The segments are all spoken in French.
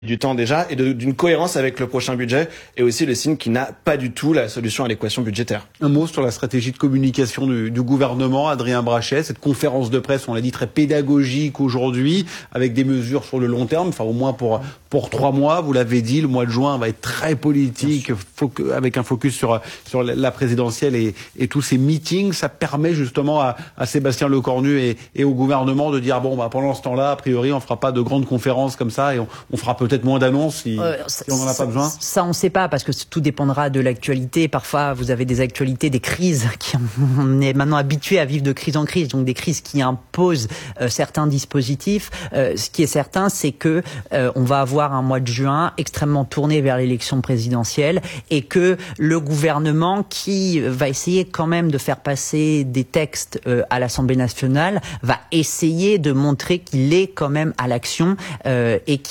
du temps déjà et d'une cohérence avec le prochain budget et aussi le signe qu'il n'a pas du tout la solution à l'équation budgétaire. Un mot sur la stratégie de communication du gouvernement, Adrien Brachet, cette conférence de presse, on l'a dit, très pédagogique aujourd'hui, avec des mesures sur le long terme, enfin au moins pour 3 mois, vous l'avez dit, le mois de juin va être très politique, avec un focus sur la présidentielle et tous ces meetings. Ça permet justement à Sébastien Lecornu et au gouvernement de dire pendant ce temps-là, a priori, on fera pas de grandes conférences comme ça et on fera peut-être moins d'annonces si on n'en a pas besoin. Ça, on ne sait pas parce que tout dépendra de l'actualité. Parfois, vous avez des actualités, des crises on est maintenant habitué à vivre de crise en crise, donc des crises qui imposent certains dispositifs. Ce qui est certain, c'est que on va avoir un mois de juin extrêmement tourné vers l'élection présidentielle et que le gouvernement qui va essayer quand même de faire passer des textes à l'Assemblée nationale va essayer de montrer qu'il est quand même à l'action et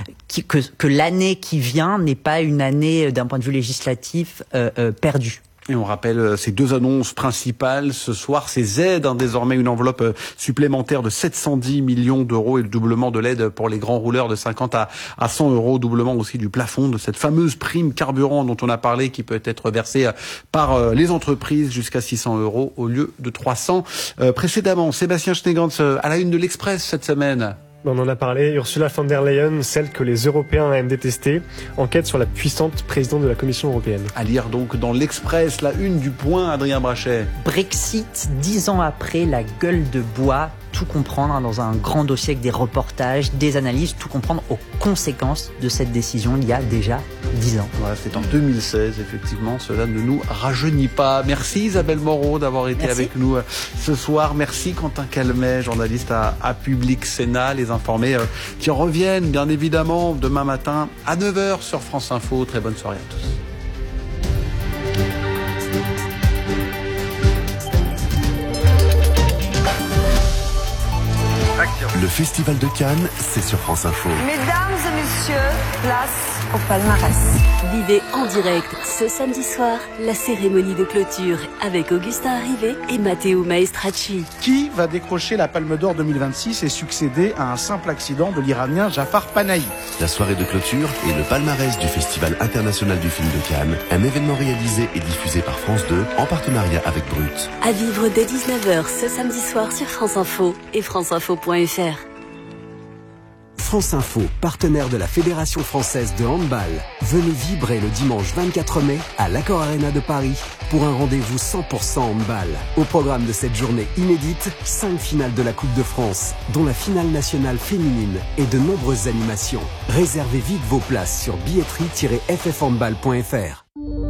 que l'année qui vient n'est pas une année d'un point de vue législatif perdue. Et on rappelle ces 2 annonces principales ce soir, ces aides, désormais une enveloppe supplémentaire de 710 millions d'euros et le doublement de l'aide pour les grands rouleurs de 50 à 100 euros, doublement aussi du plafond de cette fameuse prime carburant dont on a parlé qui peut être versée par les entreprises jusqu'à 600 euros au lieu de 300 précédemment. Sébastien Schneegantz à la une de l'Express cette semaine. On en a parlé, Ursula von der Leyen, celle que les Européens aiment détester, enquête sur la puissante présidente de la Commission européenne. À lire donc dans l'Express, la une du Point, Adrien Brachet. Brexit, 10 ans après, la gueule de bois, tout comprendre dans un grand dossier avec des reportages, des analyses, tout comprendre aux conséquences de cette décision il y a déjà 10 ans. Voilà, c'est en 2016, effectivement, cela ne nous rajeunit pas. Merci Isabelle Moreau d'avoir été avec nous ce soir. Merci Quentin Calmet, journaliste à Public Sénat, les informés qui reviennent bien évidemment demain matin à 9h sur France Info. Très bonne soirée à tous. Le Festival de Cannes, c'est sur France Info. Mesdames et messieurs, place au palmarès. Vivez en direct ce samedi soir la cérémonie de clôture avec Augustin Arrivé et Matteo Maestracci. Qui va décrocher la Palme d'Or 2026 et succéder à un simple accident de l'Iranien Jafar Panahi? La soirée de clôture et le palmarès du Festival international du film de Cannes, un événement réalisé et diffusé par France 2 en partenariat avec Brut. À vivre dès 19h ce samedi soir sur France Info et franceinfo.fr. France Info, partenaire de la Fédération française de handball. Venez vibrer le dimanche 24 mai à l'Accor Arena de Paris pour un rendez-vous 100% handball. Au programme de cette journée inédite, 5 finales de la Coupe de France, dont la finale nationale féminine et de nombreuses animations. Réservez vite vos places sur billetterie-ffhandball.fr.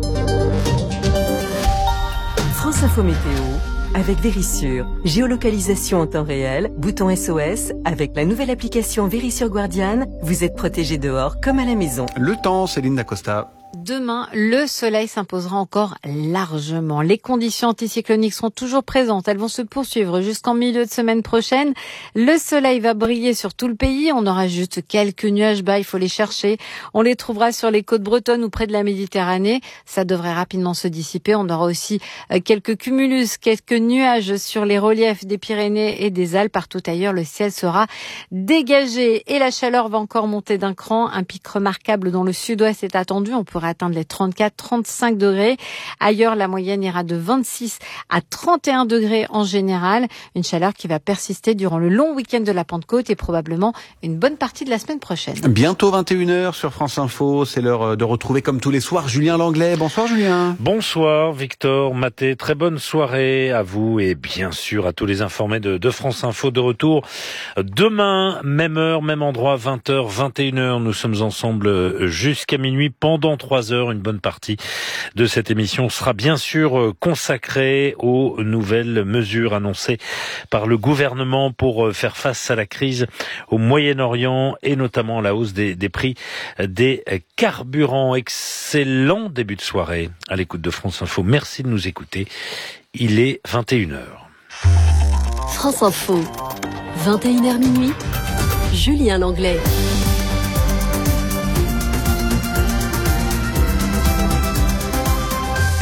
France Info Météo avec Verisure. Géolocalisation en temps réel, bouton SOS. Avec la nouvelle application Verisure Guardian, vous êtes protégé dehors comme à la maison. Le temps, Céline Dacosta. Demain, le soleil s'imposera encore largement. Les conditions anticycloniques seront toujours présentes. Elles vont se poursuivre jusqu'en milieu de semaine prochaine. Le soleil va briller sur tout le pays. On aura juste quelques nuages bas, il faut les chercher. On les trouvera sur les côtes bretonnes ou près de la Méditerranée. Ça devrait rapidement se dissiper. On aura aussi quelques cumulus, quelques nuages sur les reliefs des Pyrénées et des Alpes. Partout ailleurs, le ciel sera dégagé. Et la chaleur va encore monter d'un cran. Un pic remarquable dans le sud-ouest est attendu. On pourra atteindre les 34-35 degrés. Ailleurs, la moyenne ira de 26 à 31 degrés en général. Une chaleur qui va persister durant le long week-end de la Pentecôte et probablement une bonne partie de la semaine prochaine. Bientôt 21h sur France Info. C'est l'heure de retrouver comme tous les soirs Julien Langlais. Bonsoir Julien. Bonsoir Victor, Mathé. Très bonne soirée à vous et bien sûr à tous les informés de France Info. De retour demain, même heure, même endroit, 20h, 21h. Nous sommes ensemble jusqu'à minuit pendant 3 heures. Une bonne partie de cette émission sera bien sûr consacrée aux nouvelles mesures annoncées par le gouvernement pour faire face à la crise au Moyen-Orient et notamment la hausse des prix des carburants. Excellent début de soirée à l'écoute de France Info. Merci de nous écouter. Il est 21h. France Info, 21h minuit, Julien Langlais.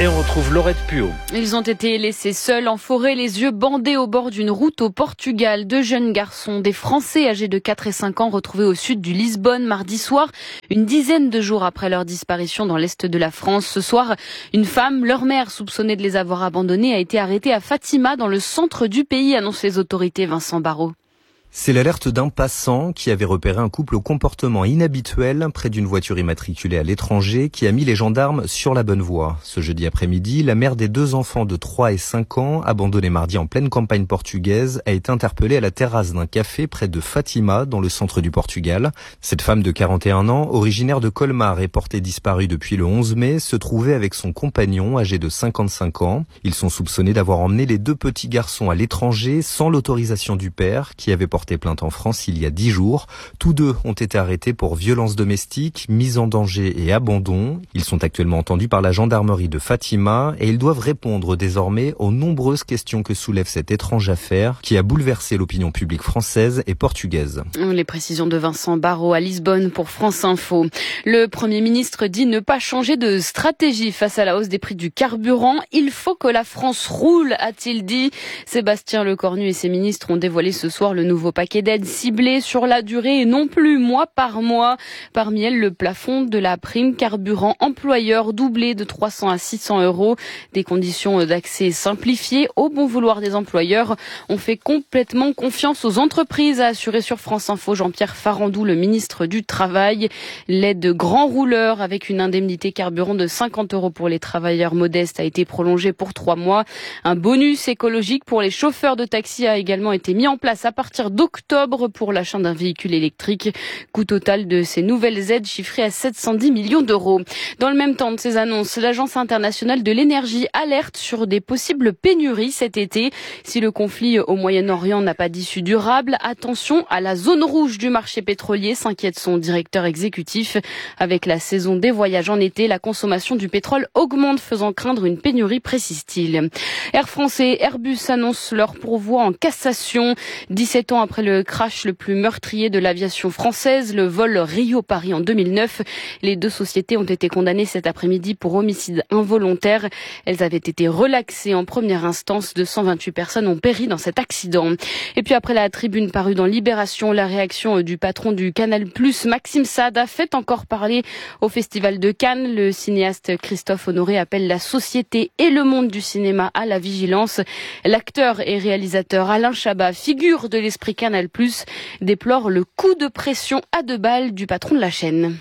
Et on retrouve Laurette Puot. Ils ont été laissés seuls en forêt, les yeux bandés au bord d'une route au Portugal. 2 jeunes garçons, des Français âgés de 4 et 5 ans, retrouvés au sud du Lisbonne mardi soir, une dizaine de jours après leur disparition dans l'est de la France. Ce soir, une femme, leur mère, soupçonnée de les avoir abandonnés, a été arrêtée à Fatima, dans le centre du pays, annoncent les autorités. Vincent Barraud. C'est l'alerte d'un passant qui avait repéré un couple au comportement inhabituel près d'une voiture immatriculée à l'étranger qui a mis les gendarmes sur la bonne voie. Ce jeudi après-midi, la mère des 2 enfants de 3 et 5 ans, abandonnés mardi en pleine campagne portugaise, a été interpellée à la terrasse d'un café près de Fatima, dans le centre du Portugal. Cette femme de 41 ans, originaire de Colmar et portée disparue depuis le 11 mai, se trouvait avec son compagnon âgé de 55 ans. Ils sont soupçonnés d'avoir emmené les 2 petits garçons à l'étranger sans l'autorisation du père, qui avait porté plainte en France il y a 10 jours. Tous 2 ont été arrêtés pour violences domestiques, mise en danger et abandon. Ils sont actuellement entendus par la gendarmerie de Fatima et ils doivent répondre désormais aux nombreuses questions que soulève cette étrange affaire qui a bouleversé l'opinion publique française et portugaise. Les précisions de Vincent Barraud à Lisbonne pour France Info. Le Premier ministre dit ne pas changer de stratégie face à la hausse des prix du carburant. Il faut que la France roule, a-t-il dit. Sébastien Lecornu et ses ministres ont dévoilé ce soir le nouveau paquet d'aides ciblées sur la durée et non plus mois par mois. Parmi elles, le plafond de la prime carburant employeur doublé de 300 à 600 €. Des conditions d'accès simplifiées au bon vouloir des employeurs. On fait complètement confiance aux entreprises, a assuré sur France Info Jean-Pierre Farandou, le ministre du Travail. L'aide grand rouleur avec une indemnité carburant de 50 € pour les travailleurs modestes a été prolongée pour 3 mois. Un bonus écologique pour les chauffeurs de taxi a également été mis en place à partir d'octobre pour l'achat d'un véhicule électrique. Coût total de ces nouvelles aides chiffré à 710 millions €. Dans le même temps de ces annonces, l'Agence internationale de l'énergie alerte sur des possibles pénuries cet été. Si le conflit au Moyen-Orient n'a pas d'issue durable, attention à la zone rouge du marché pétrolier, s'inquiète son directeur exécutif. Avec la saison des voyages en été, la consommation du pétrole augmente, faisant craindre une pénurie, précise-t-il. Air France et Airbus annoncent leur pourvoi en cassation. 17 ans après le crash le plus meurtrier de l'aviation française, le vol Rio-Paris en 2009, les 2 sociétés ont été condamnées cet après-midi pour homicide involontaire. Elles avaient été relaxées en première instance. 228 personnes ont péri dans cet accident. Et puis après la tribune parue dans Libération, la réaction du patron du Canal+, Maxime Saad, a fait encore parler au Festival de Cannes. Le cinéaste Christophe Honoré appelle la société et le monde du cinéma à la vigilance. L'acteur et réalisateur Alain Chabat, figure de l'esprit Canal+, déplore le coup de pression à 2 balles du patron de la chaîne.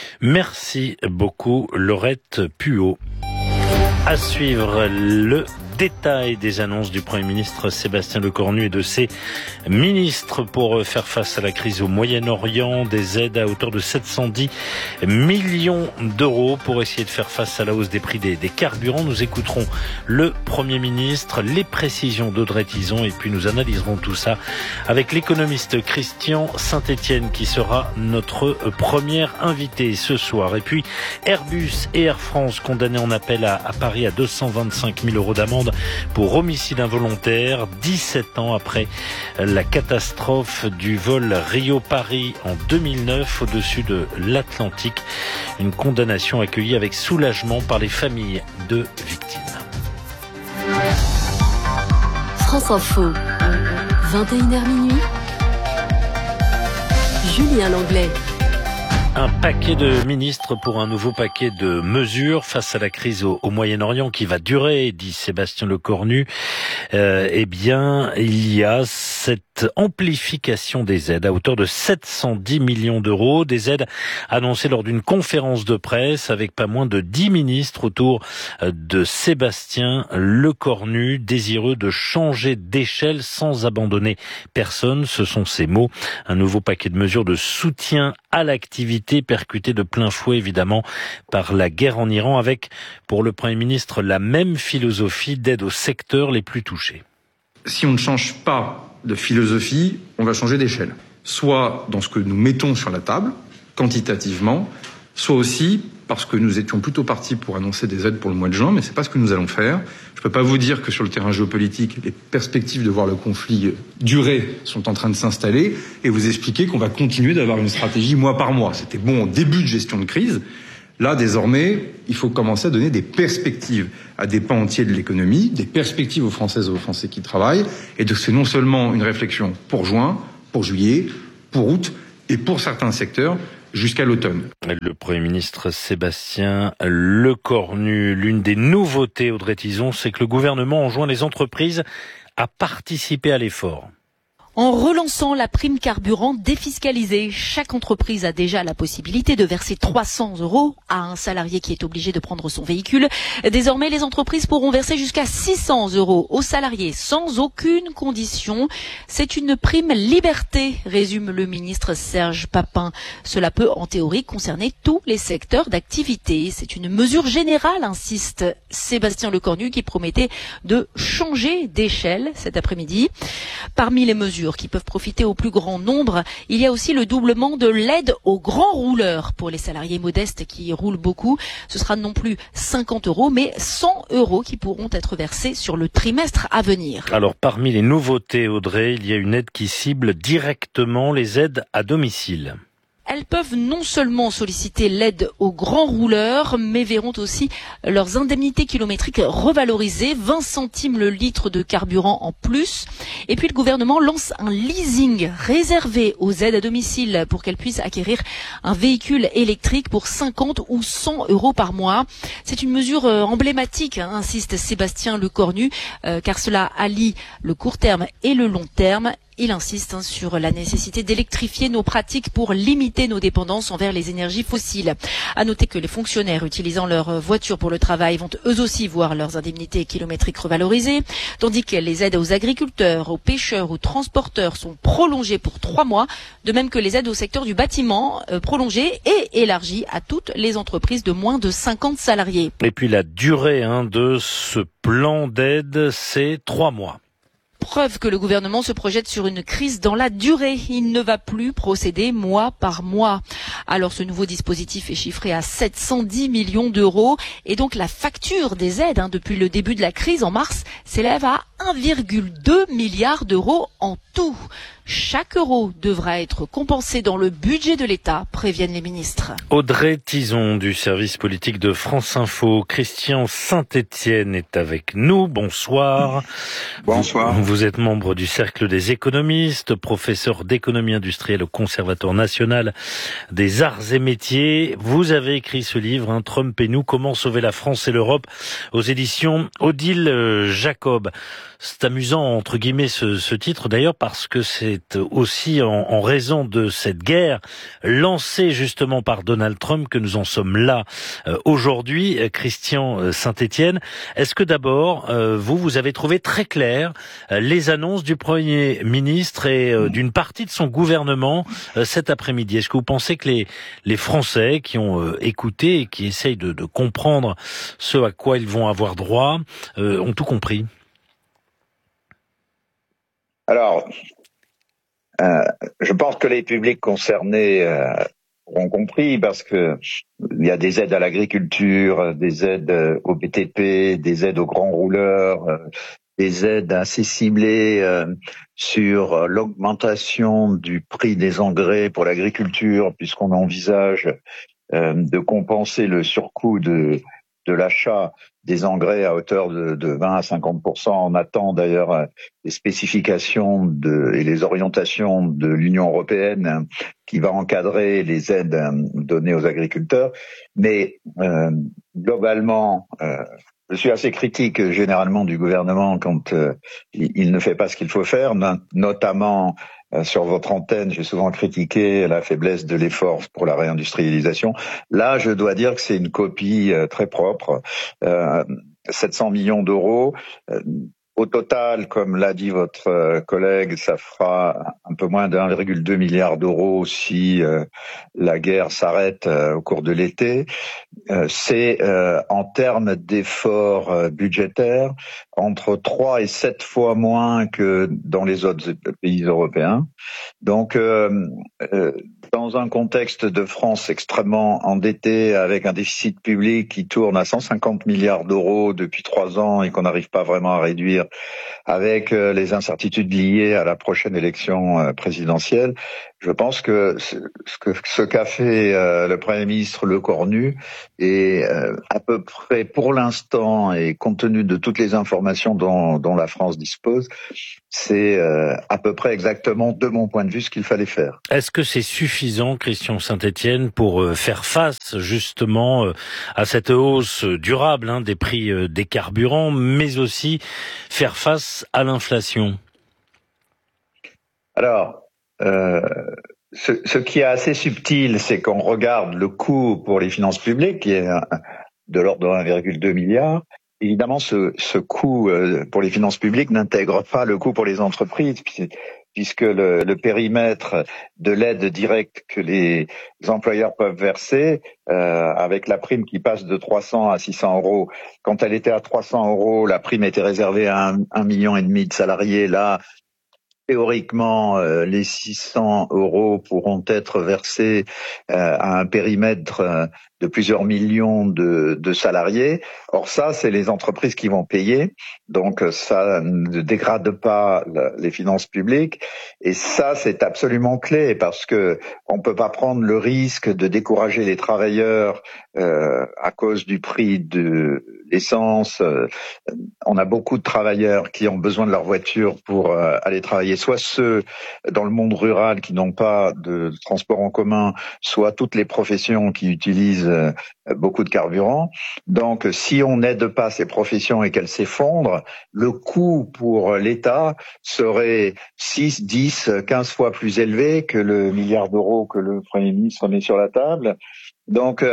Merci beaucoup Laurette Puot. À suivre le détail des annonces du Premier ministre Sébastien Lecornu et de ses ministres pour faire face à la crise au Moyen-Orient, des aides à hauteur de 710 millions € pour essayer de faire face à la hausse des prix des carburants. Nous écouterons le Premier ministre, les précisions d'Audrey Tizon et puis nous analyserons tout ça avec l'économiste Christian Saint-Etienne qui sera notre premier invité ce soir. Et puis Airbus et Air France condamnés en appel à Paris à 225 000 € d'amende pour homicide involontaire, 17 ans après la catastrophe du vol Rio-Paris en 2009 au-dessus de l'Atlantique. Une condamnation accueillie avec soulagement par les familles de victimes. France Info, 21h minuit. Julien Langlais. Un paquet de ministres pour un nouveau paquet de mesures face à la crise au Moyen-Orient qui va durer, dit Sébastien Lecornu. Eh bien, il y a cette amplification des aides à hauteur de 710 millions €, des aides annoncées lors d'une conférence de presse avec pas moins de 10 ministres autour de Sébastien Lecornu, désireux de changer d'échelle sans abandonner personne. Ce sont ses mots. Un nouveau paquet de mesures de soutien à l'activité percuté de plein fouet évidemment par la guerre en Iran avec, pour le Premier ministre, la même philosophie d'aide aux secteurs les plus touchés. Si on ne change pas de philosophie, on va changer d'échelle. Soit dans ce que nous mettons sur la table, quantitativement, soit aussi parce que nous étions plutôt partis pour annoncer des aides pour le mois de juin, mais c'est pas ce que nous allons faire. Je peux pas vous dire que sur le terrain géopolitique, les perspectives de voir le conflit durer sont en train de s'installer et vous expliquer qu'on va continuer d'avoir une stratégie mois par mois. C'était bon au début de gestion de crise, Là, désormais, il faut commencer à donner des perspectives à des pans entiers de l'économie, des perspectives aux Françaises et aux Français qui travaillent. Et donc, c'est non seulement une réflexion pour juin, pour juillet, pour août et pour certains secteurs jusqu'à l'automne. Le Premier ministre Sébastien Lecornu, l'une des nouveautés, Audrey Tizon, c'est que le gouvernement enjoint les entreprises à participer à l'effort. En relançant la prime carburant défiscalisée, chaque entreprise a déjà la possibilité de verser 300 € à un salarié qui est obligé de prendre son véhicule. Désormais, les entreprises pourront verser jusqu'à 600 € aux salariés sans aucune condition. C'est une prime liberté, résume le ministre Serge Papin. Cela peut en théorie concerner tous les secteurs d'activité. C'est une mesure générale, insiste Sébastien Lecornu, qui promettait de changer d'échelle cet après-midi. Parmi les mesures qui peuvent profiter au plus grand nombre, il y a aussi le doublement de l'aide aux grands rouleurs pour les salariés modestes qui roulent beaucoup. Ce sera non plus 50 €, mais 100 € qui pourront être versés sur le trimestre à venir. Alors, parmi les nouveautés, Audrey, il y a une aide qui cible directement les aides à domicile. Elles peuvent non seulement solliciter l'aide aux grands rouleurs, mais verront aussi leurs indemnités kilométriques revalorisées, 20 centimes le litre de carburant en plus. Et puis le gouvernement lance un leasing réservé aux aides à domicile pour qu'elles puissent acquérir un véhicule électrique pour 50 ou 100 € par mois. C'est une mesure emblématique, insiste Sébastien Lecornu, car cela allie le court terme et le long terme. Il insiste sur la nécessité d'électrifier nos pratiques pour limiter nos dépendances envers les énergies fossiles. À noter que les fonctionnaires utilisant leur voiture pour le travail vont eux aussi voir leurs indemnités kilométriques revalorisées, tandis que les aides aux agriculteurs, aux pêcheurs, aux transporteurs sont prolongées pour 3 mois, de même que les aides au secteur du bâtiment prolongées et élargies à toutes les entreprises de moins de 50 salariés. Et puis la durée de ce plan d'aide, c'est 3 mois. Preuve que le gouvernement se projette sur une crise dans la durée. Il ne va plus procéder mois par mois. Alors ce nouveau dispositif est chiffré à 710 millions d'euros et donc la facture des aides depuis le début de la crise en mars s'élève à 1,2 milliard d'euros en tout. Chaque euro devra être compensé dans le budget de l'État, préviennent les ministres. Audrey Tizon du service politique de France Info. Christian Saint-Étienne est avec nous. Bonsoir. Bonsoir. Vous êtes membre du Cercle des économistes, professeur d'économie industrielle au Conservatoire national des arts et métiers. Vous avez écrit ce livre, Trump et nous, comment sauver la France et l'Europe, aux éditions Odile Jacob. C'est amusant, entre guillemets, ce titre d'ailleurs, parce que c'est aussi en raison de cette guerre lancée justement par Donald Trump que nous en sommes là aujourd'hui. Christian Saint-Étienne, est-ce que d'abord, vous avez trouvé très clair les annonces du Premier ministre et d'une partie de son gouvernement cet après-midi? Est-ce que vous pensez que les Français qui ont écouté et qui essayent de comprendre ce à quoi ils vont avoir droit ont tout compris? Alors, je pense que les publics concernés auront compris parce que il y a des aides à l'agriculture, des aides au BTP, des aides aux grands rouleurs, des aides assez ciblées sur l'augmentation du prix des engrais pour l'agriculture, puisqu'on envisage de compenser le surcoût de l'achat des engrais à hauteur de 20 à 50%. On attend d'ailleurs les spécifications et les orientations de l'Union européenne qui va encadrer les aides données aux agriculteurs. Mais globalement, je suis assez critique généralement du gouvernement quand il ne fait pas ce qu'il faut faire, notamment sur votre antenne, j'ai souvent critiqué la faiblesse de l'effort pour la réindustrialisation. Là, je dois dire que c'est une copie très propre. 700 millions d'euros. Au total, comme l'a dit votre collègue, ça fera un peu moins de 1,2 milliard d'euros si la guerre s'arrête au cours de l'été. C'est en termes d'efforts budgétaires entre 3 et 7 fois moins que dans les autres pays européens. Donc, dans un contexte de France extrêmement endettée, avec un déficit public qui tourne à 150 milliards d'euros depuis 3 ans et qu'on n'arrive pas vraiment à réduire, avec les incertitudes liées à la prochaine élection présidentielle, Je pense que ce qu'a fait le Premier ministre Lecornu est à peu près, pour l'instant, et compte tenu de toutes les informations dont la France dispose, c'est à peu près exactement, de mon point de vue, ce qu'il fallait faire. Est-ce que c'est suffisant, Christian Saint-Etienne, pour faire face justement à cette hausse durable des prix des carburants, mais aussi faire face à l'inflation ? Alors, ce qui est assez subtil, c'est qu'on regarde le coût pour les finances publiques, qui est de l'ordre de 1,2 milliard. Évidemment, ce coût pour les finances publiques n'intègre pas le coût pour les entreprises, puisque le périmètre de l'aide directe que les employeurs peuvent verser, avec la prime qui passe de 300 à 600 euros. Quand elle était à 300 euros, la prime était réservée à 1,5 million de salariés. Là, théoriquement, les 600 euros pourront être versés à un périmètre de plusieurs millions de salariés. Or ça, c'est les entreprises qui vont payer. Donc ça ne dégrade pas les finances publiques. Et ça, c'est absolument clé parce que on peut pas prendre le risque de décourager les travailleurs à cause du prix de l'essence. On a beaucoup de travailleurs qui ont besoin de leur voiture pour aller travailler, soit ceux dans le monde rural qui n'ont pas de transport en commun, soit toutes les professions qui utilisent beaucoup de carburant. Donc, si on n'aide pas ces professions et qu'elles s'effondrent, le coût pour l'État serait 6, 10, 15 fois plus élevé que le milliard d'euros que le Premier ministre met sur la table. Donc,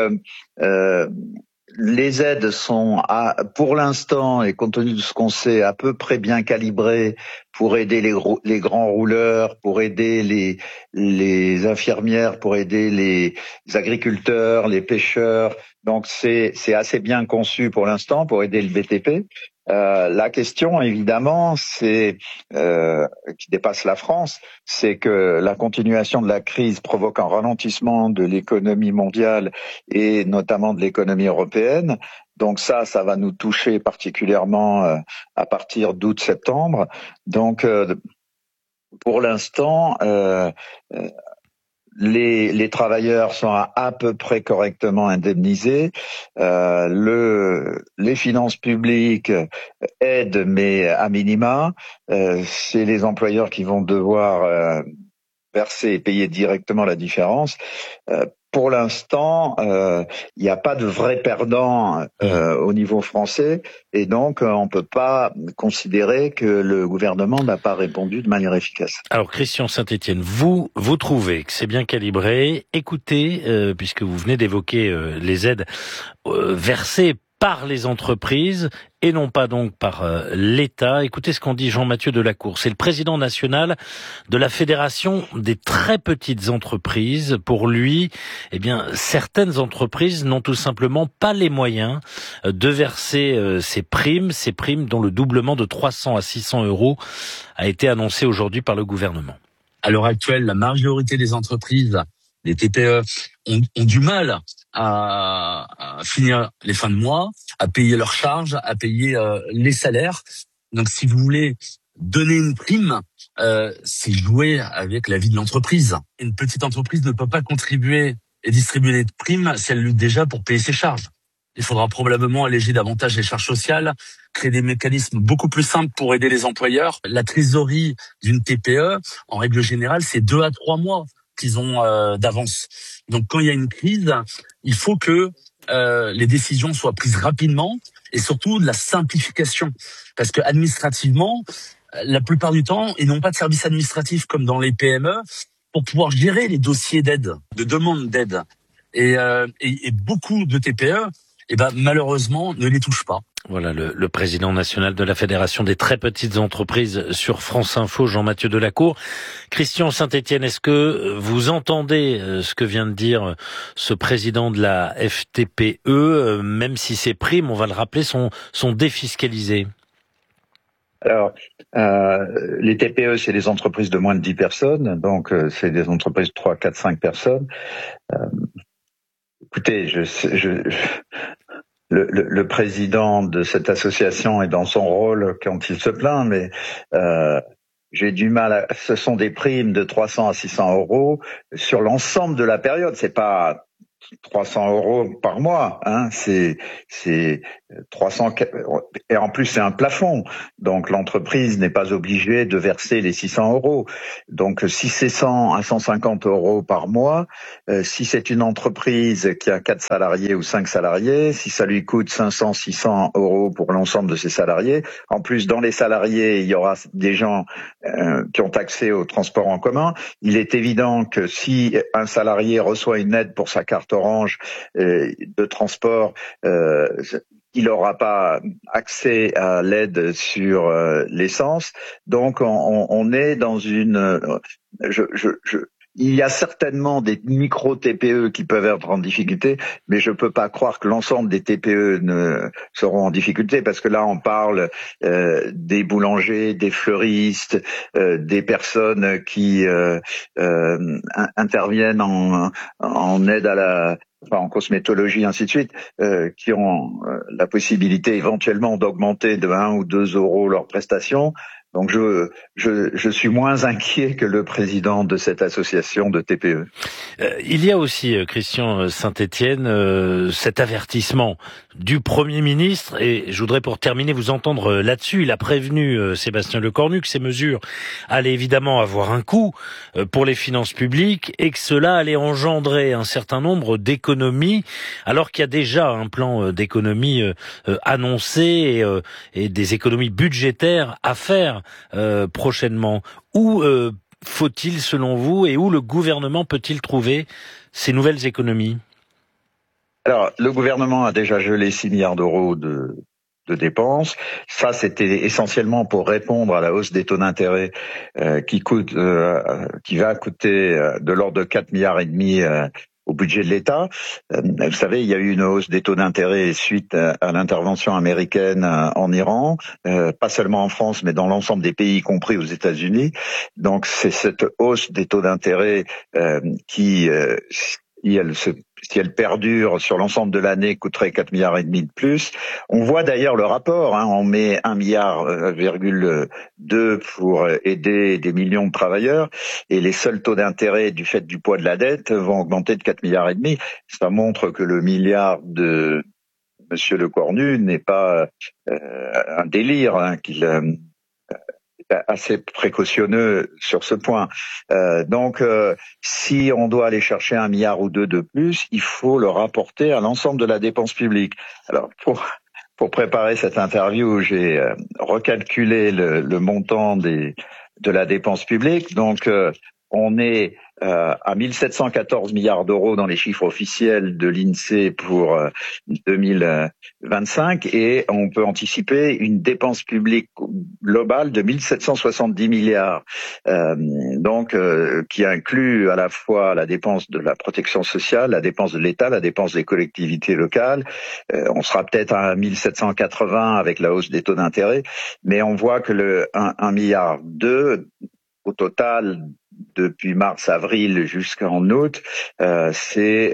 les aides sont, pour l'instant, et compte tenu de ce qu'on sait, à peu près bien calibrées pour aider les grands rouleurs, pour aider les infirmières, pour aider les agriculteurs, les pêcheurs. Donc c'est assez bien conçu pour l'instant pour aider le BTP. La question, évidemment, c'est qui dépasse la France, c'est que la continuation de la crise provoque un ralentissement de l'économie mondiale et notamment de l'économie européenne. Donc ça va nous toucher particulièrement à partir d'août-septembre. Donc pour l'instant, les travailleurs sont à peu près correctement indemnisés. Les finances publiques aident, mais à minima. C'est les employeurs qui vont devoir verser et payer directement la différence. Pour l'instant, il n'y a pas de vrai perdant au niveau français, et donc on peut pas considérer que le gouvernement n'a pas répondu de manière efficace. Alors Christian Saint-Etienne, vous trouvez que c'est bien calibré. Écoutez, puisque vous venez d'évoquer les aides versées par les entreprises et non pas donc par l'État. Écoutez ce qu'en dit Jean-Mathieu Delacour. C'est le président national de la Fédération des très petites entreprises. Pour lui, certaines entreprises n'ont tout simplement pas les moyens de verser ces primes dont le doublement de 300 à 600 euros a été annoncé aujourd'hui par le gouvernement. À l'heure actuelle, la majorité des entreprises, les TPE, ont du mal à finir les fins de mois, à payer leurs charges, à payer les salaires. Donc, si vous voulez donner une prime, c'est jouer avec la vie de l'entreprise. Une petite entreprise ne peut pas contribuer et distribuer des primes si elle lutte déjà pour payer ses charges. Il faudra probablement alléger davantage les charges sociales, créer des mécanismes beaucoup plus simples pour aider les employeurs. La trésorerie d'une TPE, en règle générale, c'est 2 à 3 mois qu'ils ont d'avance. Donc quand il y a une crise, il faut que les décisions soient prises rapidement et surtout de la simplification. Parce que administrativement, la plupart du temps, ils n'ont pas de service administratif comme dans les PME pour pouvoir gérer les dossiers d'aide, de demande d'aide. Et beaucoup de TPE, malheureusement, ne les touchent pas. Voilà le président national de la Fédération des très petites entreprises sur France Info, Jean-Mathieu Delacour. Christian Saint-Etienne, est-ce que vous entendez ce que vient de dire ce président de la FTPE, même si ces primes, on va le rappeler, sont défiscalisées? Alors, les TPE, c'est des entreprises de moins de 10 personnes, donc c'est des entreprises de 3, 4, 5 personnes. Écoutez, le président de cette association est dans son rôle quand il se plaint, mais j'ai du mal ce sont des primes de 300 à 600 euros sur l'ensemble de la période. C'est pas 300 euros par mois, hein, c'est 300, et en plus c'est un plafond, donc l'entreprise n'est pas obligée de verser les 600 euros. Donc si c'est 100 à 150 euros par mois, si c'est une entreprise qui a 4 salariés ou 5 salariés, si ça lui coûte 500, 600 euros pour l'ensemble de ses salariés, en plus dans les salariés il y aura des gens qui ont accès au transport en commun, il est évident que si un salarié reçoit une aide pour sa carte Orange de transport, il n'aura pas accès à l'aide sur l'essence. Donc on est dans une... Il y a certainement des micro-TPE qui peuvent être en difficulté, mais je peux pas croire que l'ensemble des TPE ne seront en difficulté, parce que là on parle des boulangers, des fleuristes, des personnes qui interviennent en aide à en cosmétologie, ainsi de suite, qui ont la possibilité éventuellement d'augmenter de 1 ou 2 euros leurs prestations. Donc je suis moins inquiet que le président de cette association de TPE. Il y a aussi, Christian Saint-Étienne, cet avertissement du Premier ministre, et je voudrais pour terminer vous entendre là-dessus. Il a prévenu Sébastien Lecornu que ces mesures allaient évidemment avoir un coût pour les finances publiques et que cela allait engendrer un certain nombre d'économies, alors qu'il y a déjà un plan d'économie annoncé et des économies budgétaires à faire prochainement. Où faut-il, selon vous, et où le gouvernement peut-il trouver ces nouvelles économies? Alors, le gouvernement a déjà gelé 6 milliards d'euros de dépenses. Ça, c'était essentiellement pour répondre à la hausse des taux d'intérêt qui va coûter de l'ordre de 4 milliards et demi au budget de l'État. Vous savez, il y a eu une hausse des taux d'intérêt suite à l'intervention américaine en Iran, pas seulement en France, mais dans l'ensemble des pays, y compris aux États-Unis. Donc, c'est cette hausse des taux d'intérêt qui, si elle perdure sur l'ensemble de l'année, coûterait 4 milliards et demi de plus. On voit d'ailleurs le rapport, hein, on met 1,2 milliard pour aider des millions de travailleurs, et les seuls taux d'intérêt du fait du poids de la dette vont augmenter de 4 milliards et demi. Ça montre que le milliard de Monsieur Lecornu n'est pas un délire, hein, qu'il assez précautionneux sur ce point. Donc, si on doit aller chercher 1 milliard ou 2 de plus, il faut le rapporter à l'ensemble de la dépense publique. Alors, pour préparer cette interview, j'ai recalculé le montant de la dépense publique. Donc, on est à 1714 milliards d'euros dans les chiffres officiels de l'INSEE pour 2025, et on peut anticiper une dépense publique globale de 1770 milliards, donc qui inclut à la fois la dépense de la protection sociale, la dépense de l'État, la dépense des collectivités locales. On sera peut-être à 1780 avec la hausse des taux d'intérêt, mais on voit que le 1,2 milliard au total depuis mars-avril jusqu'en août, c'est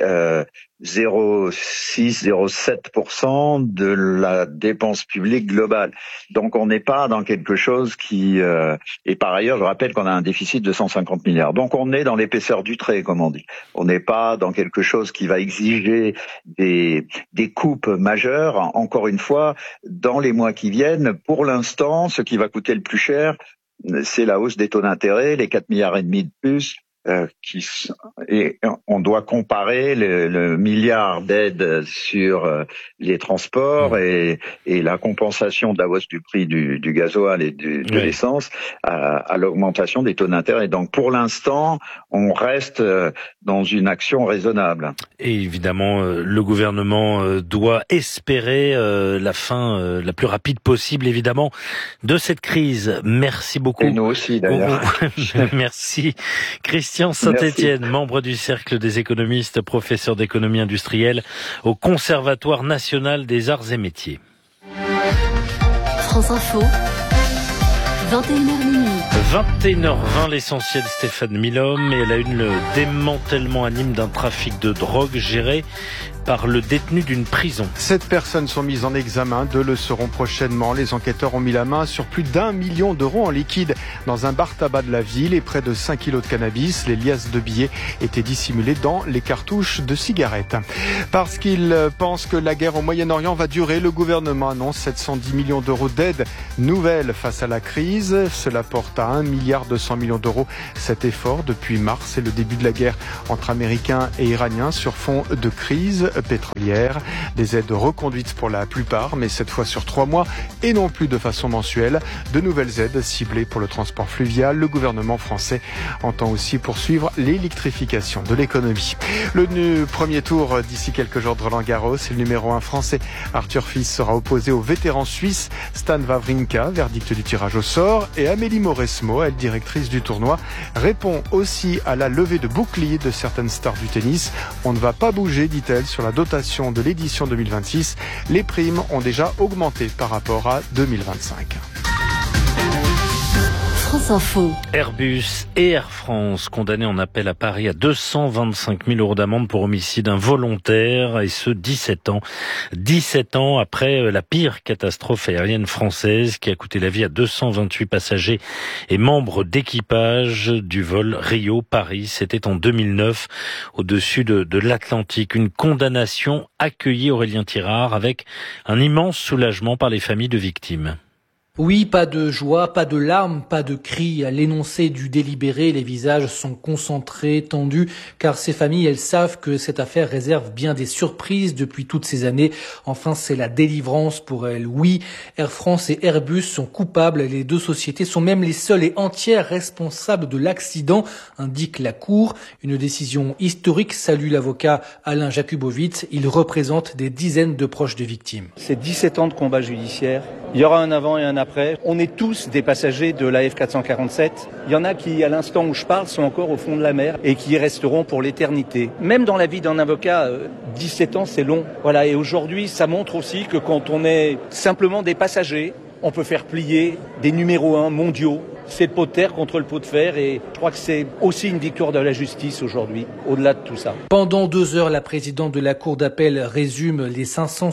0,6-0,7% de la dépense publique globale. Donc on n'est pas dans quelque chose qui... et par ailleurs, je rappelle qu'on a un déficit de 150 milliards. Donc on est dans l'épaisseur du trait, comme on dit. On n'est pas dans quelque chose qui va exiger des coupes majeures. Encore une fois, dans les mois qui viennent, pour l'instant, ce qui va coûter le plus cher, c'est la hausse des taux d'intérêt, les 4 milliards et demi de plus, et on doit comparer le milliard d'aides sur les transports et la compensation de la hausse du prix du gasoil et de l'essence à l'augmentation des taux d'intérêt. Donc pour l'instant, on reste dans une action raisonnable. Et évidemment, le gouvernement doit espérer la fin la plus rapide possible, évidemment, de cette crise. Merci beaucoup. Et nous aussi, d'ailleurs. Merci. Christian Saint-Étienne, membre du Cercle des économistes, professeur d'économie industrielle au Conservatoire national des arts et métiers. France Info, 21h minuit. 21h20, l'essentiel, Stéphane Milhomme, et elle a le démantèlement anime d'un trafic de drogue géré par le détenu d'une prison. 7 personnes sont mises en examen, 2 le seront prochainement. Les enquêteurs ont mis la main sur plus d'1 million d'euros en liquide dans un bar-tabac de la ville et près de 5 kilos de cannabis. Les liasses de billets étaient dissimulées dans les cartouches de cigarettes. Parce qu'ils pensent que la guerre au Moyen-Orient va durer, le gouvernement annonce 710 millions d'euros d'aide nouvelle face à la crise. Cela porte à 1,2 milliard d'euros cet effort depuis mars et le début de la guerre entre Américains et Iraniens sur fond de crise pétrolière. Des aides reconduites pour la plupart, mais cette fois sur 3 mois et non plus de façon mensuelle. De nouvelles aides ciblées pour le transport fluvial. Le gouvernement français entend aussi poursuivre l'électrification de l'économie. Le premier tour d'ici quelques jours de Roland-Garros, le numéro 1 français Arthur Fils sera opposé au vétéran suisse Stan Wawrinka, verdict du tirage au sort, et Amélie Mauresmo, elle directrice du tournoi, répond aussi à la levée de boucliers de certaines stars du tennis. On ne va pas bouger, dit-elle, sur la dotation de l'édition 2026. Les primes ont déjà augmenté par rapport à 2025. France Info. Airbus et Air France condamnés en appel à Paris à 225 000 euros d'amende pour homicide involontaire, et ce 17 ans après la pire catastrophe aérienne française qui a coûté la vie à 228 passagers et membres d'équipage du vol Rio-Paris. C'était en 2009 au-dessus de l'Atlantique. Une condamnation accueillie, Aurélien Tirard, avec un immense soulagement par les familles de victimes. Oui, pas de joie, pas de larmes, pas de cris. À l'énoncé du délibéré, les visages sont concentrés, tendus, car ces familles, elles savent que cette affaire réserve bien des surprises depuis toutes ces années. Enfin, c'est la délivrance pour elles. Oui, Air France et Airbus sont coupables. Les deux sociétés sont même les seules et entières responsables de l'accident, indique la Cour. Une décision historique, salue l'avocat Alain Jakubowicz. Il représente des dizaines de proches de victimes. C'est 17 ans de combat judiciaire. Il y aura un avant et un après. On est tous des passagers de la F447. Il y en a qui, à l'instant où je parle, sont encore au fond de la mer et qui y resteront pour l'éternité. Même dans la vie d'un avocat, 17 ans, c'est long. Voilà. Et aujourd'hui, ça montre aussi que quand on est simplement des passagers, on peut faire plier des numéros 1 mondiaux. C'est le pot de terre contre le pot de fer, et je crois que c'est aussi une victoire de la justice aujourd'hui, au-delà de tout ça. Pendant 2 heures, la présidente de la Cour d'appel résume les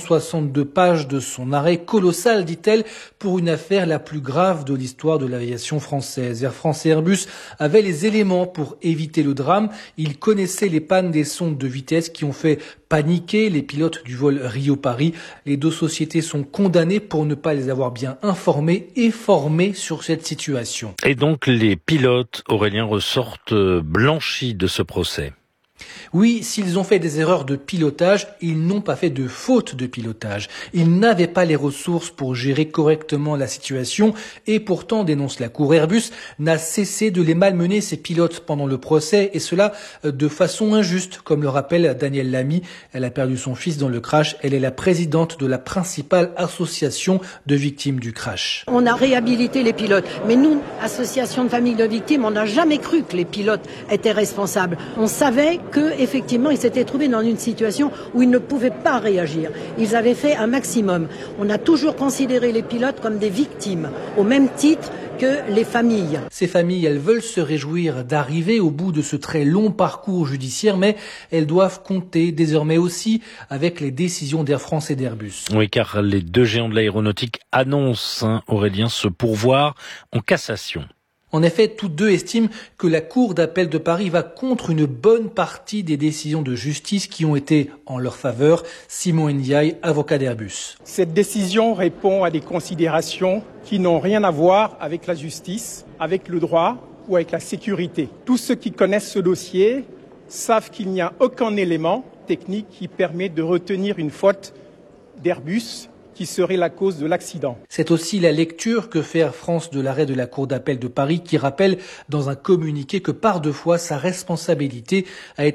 562 pages de son arrêt colossal, dit-elle, pour une affaire la plus grave de l'histoire de l'aviation française. Air France et Airbus avaient les éléments pour éviter le drame. Ils connaissaient les pannes des sondes de vitesse qui ont fait paniquer les pilotes du vol Rio-Paris. Les deux sociétés sont condamnées pour ne pas les avoir bien informés et formés sur cette situation. Et donc les pilotes, Aurélien, ressortent blanchis de ce procès. Oui, s'ils ont fait des erreurs de pilotage, ils n'ont pas fait de faute de pilotage. Ils n'avaient pas les ressources pour gérer correctement la situation et pourtant, dénonce la Cour, Airbus n'a cessé de les malmener, ses pilotes, pendant le procès, et cela de façon injuste, comme le rappelle Danielle Lamy. Elle a perdu son fils dans le crash. Elle est la présidente de la principale association de victimes du crash. On a réhabilité les pilotes, mais nous, association de familles de victimes, on n'a jamais cru que les pilotes étaient responsables. On savait qu'effectivement, ils s'étaient trouvés dans une situation où ils ne pouvaient pas réagir. Ils avaient fait un maximum. On a toujours considéré les pilotes comme des victimes, au même titre que les familles. Ces familles, elles veulent se réjouir d'arriver au bout de ce très long parcours judiciaire, mais elles doivent compter désormais aussi avec les décisions d'Air France et d'Airbus. Oui, car les deux géants de l'aéronautique annoncent, Aurélien, se pourvoir en cassation. En effet, tous deux estiment que la Cour d'appel de Paris va contre une bonne partie des décisions de justice qui ont été en leur faveur. Simon Ndiaye, avocat d'Airbus. Cette décision répond à des considérations qui n'ont rien à voir avec la justice, avec le droit ou avec la sécurité. Tous ceux qui connaissent ce dossier savent qu'il n'y a aucun élément technique qui permet de retenir une faute d'Airbus qui serait la cause de l'accident. C'est aussi la lecture que fait Air France de l'arrêt de la Cour d'appel de Paris, qui rappelle dans un communiqué que par 2 fois sa responsabilité a été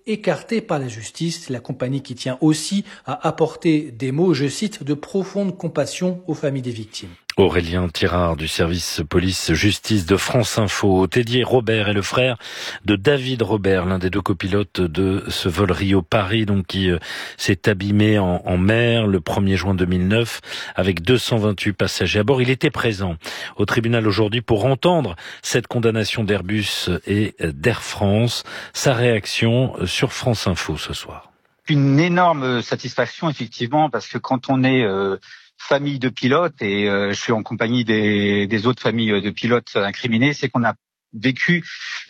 écartée par la justice. La compagnie qui tient aussi à apporter des mots, je cite, de profonde compassion aux familles des victimes. Aurélien Tirard du service police-justice de France Info. Teddy Robert est le frère de David Robert, l'un des deux copilotes de ce vol Rio-Paris, donc qui s'est abîmé en mer le 1er juin 2009 avec 228 passagers à bord. Il était présent au tribunal aujourd'hui pour entendre cette condamnation d'Airbus et d'Air France. Sa réaction sur France Info ce soir. Une énorme satisfaction effectivement, parce que quand on est famille de pilotes, et je suis en compagnie des autres familles de pilotes incriminés, c'est qu'on a vécu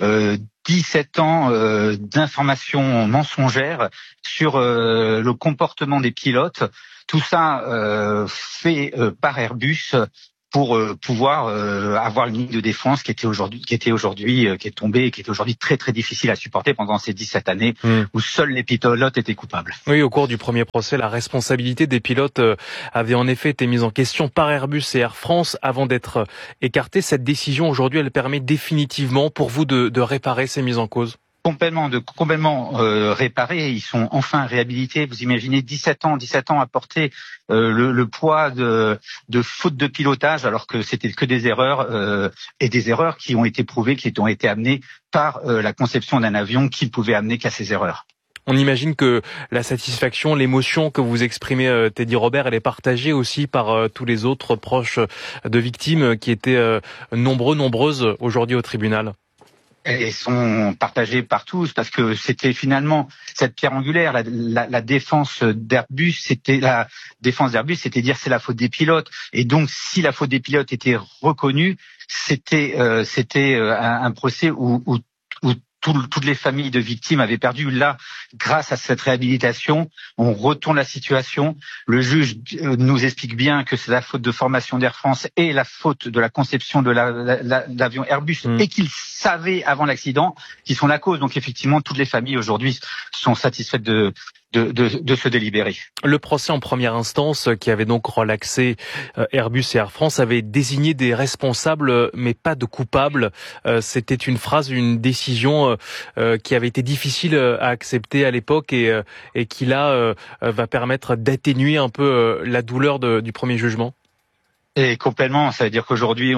17 ans d'informations mensongères sur le comportement des pilotes. Tout ça fait par Airbus pour pouvoir avoir une ligne de défense qui est tombée et qui est aujourd'hui très très difficile à supporter pendant ces 17 années où seuls les pilotes étaient coupables. Oui, au cours du premier procès, la responsabilité des pilotes avait en effet été mise en question par Airbus et Air France avant d'être écartée. Cette décision aujourd'hui, elle permet définitivement pour vous de réparer ces mises en cause? Complètement réparés, ils sont enfin réhabilités. Vous imaginez 17 ans à porter le poids de faute de pilotage, alors que c'était que des erreurs et des erreurs qui ont été prouvées, qui ont été amenées par la conception d'un avion qui ne pouvait amener qu'à ces erreurs. On imagine que la satisfaction, l'émotion que vous exprimez, Teddy Robert, elle est partagée aussi par tous les autres proches de victimes qui étaient nombreuses aujourd'hui au tribunal. Et sont partagés par tous, parce que c'était finalement cette pierre angulaire, la défense d'Airbus, c'était dire c'est la faute des pilotes. Et donc si la faute des pilotes était reconnue, c'était un procès où toutes les familles de victimes avaient perdu. Là, grâce à cette réhabilitation, on retourne la situation. Le juge nous explique bien que c'est la faute de formation d'Air France et la faute de la conception de l'avion Airbus et qu'ils savaient avant l'accident qu'ils sont la cause. Donc effectivement, toutes les familles aujourd'hui sont satisfaites de ce délibéré. Le procès en première instance, qui avait donc relaxé Airbus et Air France, avait désigné des responsables, mais pas de coupables. C'était une décision qui avait été difficile à accepter à l'époque et qui là va permettre d'atténuer un peu la douleur du premier jugement. Et complètement, ça veut dire qu'aujourd'hui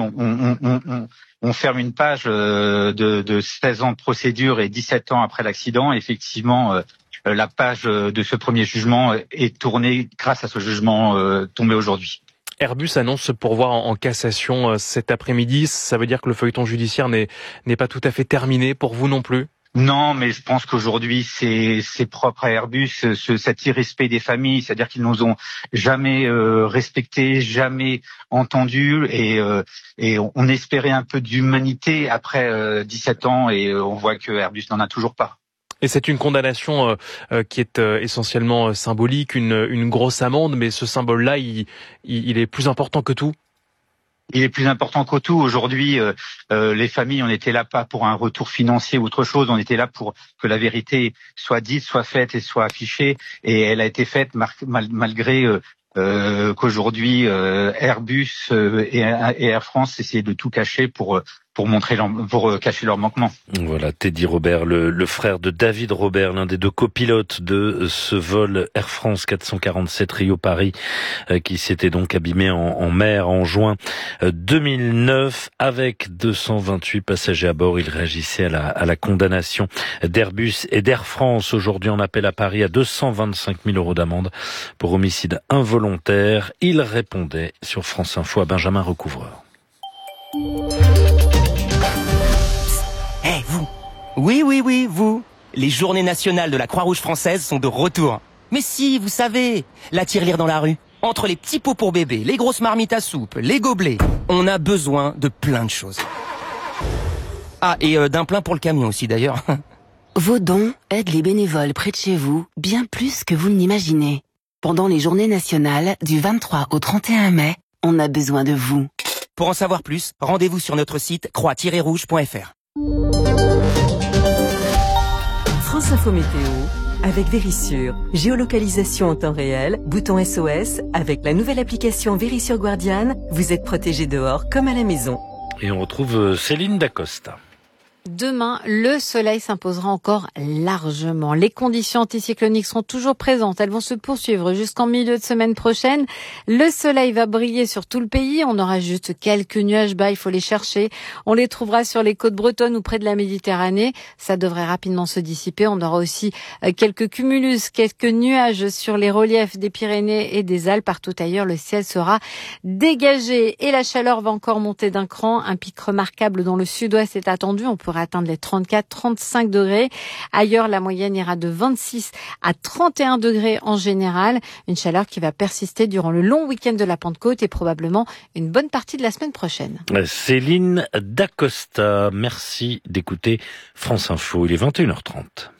on ferme une page de 16 ans de procédure et 17 ans après l'accident. Effectivement, la page de ce premier jugement est tournée grâce à ce jugement tombé aujourd'hui. Airbus annonce se pourvoir en cassation cet après-midi. Ça veut dire que le feuilleton judiciaire n'est pas tout à fait terminé pour vous non plus? Non, mais je pense qu'aujourd'hui c'est propre à Airbus, cet irrespect des familles, c'est-à-dire qu'ils nous ont jamais respectés, jamais entendus, et on espérait un peu d'humanité après 17 ans, et on voit que Airbus n'en a toujours pas. Et c'est une condamnation qui est essentiellement symbolique, une grosse amende, mais ce symbole-là, il est plus important que tout. Il est plus important que tout. Aujourd'hui, les familles, on était là pas pour un retour financier ou autre chose, on était là pour que la vérité soit dite, soit faite et soit affichée. Et elle a été faite malgré qu'aujourd'hui Airbus et Air France essayaient de tout cacher pour cacher leur manquement. Voilà, Teddy Robert, le frère de David Robert, l'un des deux copilotes de ce vol Air France 447 Rio-Paris, qui s'était donc abîmé en mer en juin 2009 avec 228 passagers à bord. Il réagissait à la condamnation d'Airbus et d'Air France. Aujourd'hui, on appelle à Paris à 225 000 € d'amende pour homicide involontaire. Il répondait sur France Info à Benjamin Recouvreur. Vous. Oui, vous. Les journées nationales de la Croix-Rouge française sont de retour. Mais si, vous savez, la tirelire dans la rue. Entre les petits pots pour bébé, les grosses marmites à soupe, les gobelets, on a besoin de plein de choses. Ah, et d'un plein pour le camion aussi d'ailleurs. Vos dons aident les bénévoles près de chez vous bien plus que vous ne l'imaginez. Pendant les journées nationales du 23 au 31 mai, on a besoin de vous. Pour en savoir plus, rendez-vous sur notre site croix-rouge.fr. France Info Météo avec Vérissure. Géolocalisation en temps réel, bouton SOS. Avec la nouvelle application Vérissure Guardian, vous êtes protégé dehors comme à la maison. Et on retrouve Céline Dacosta. Demain, le soleil s'imposera encore largement. Les conditions anticycloniques seront toujours présentes. Elles vont se poursuivre jusqu'en milieu de semaine prochaine. Le soleil va briller sur tout le pays. On aura juste quelques nuages bas, il faut les chercher. On les trouvera sur les côtes bretonnes ou près de la Méditerranée. Ça devrait rapidement se dissiper. On aura aussi quelques cumulus, quelques nuages sur les reliefs des Pyrénées et des Alpes. Partout ailleurs, le ciel sera dégagé et la chaleur va encore monter d'un cran. Un pic remarquable dans le sud-ouest est attendu. On pourra atteindre les 34-35 degrés. Ailleurs, la moyenne ira de 26 à 31 degrés en général. Une chaleur qui va persister durant le long week-end de la Pentecôte et probablement une bonne partie de la semaine prochaine. Céline Dacosta, merci d'écouter France Info. Il est 21h30.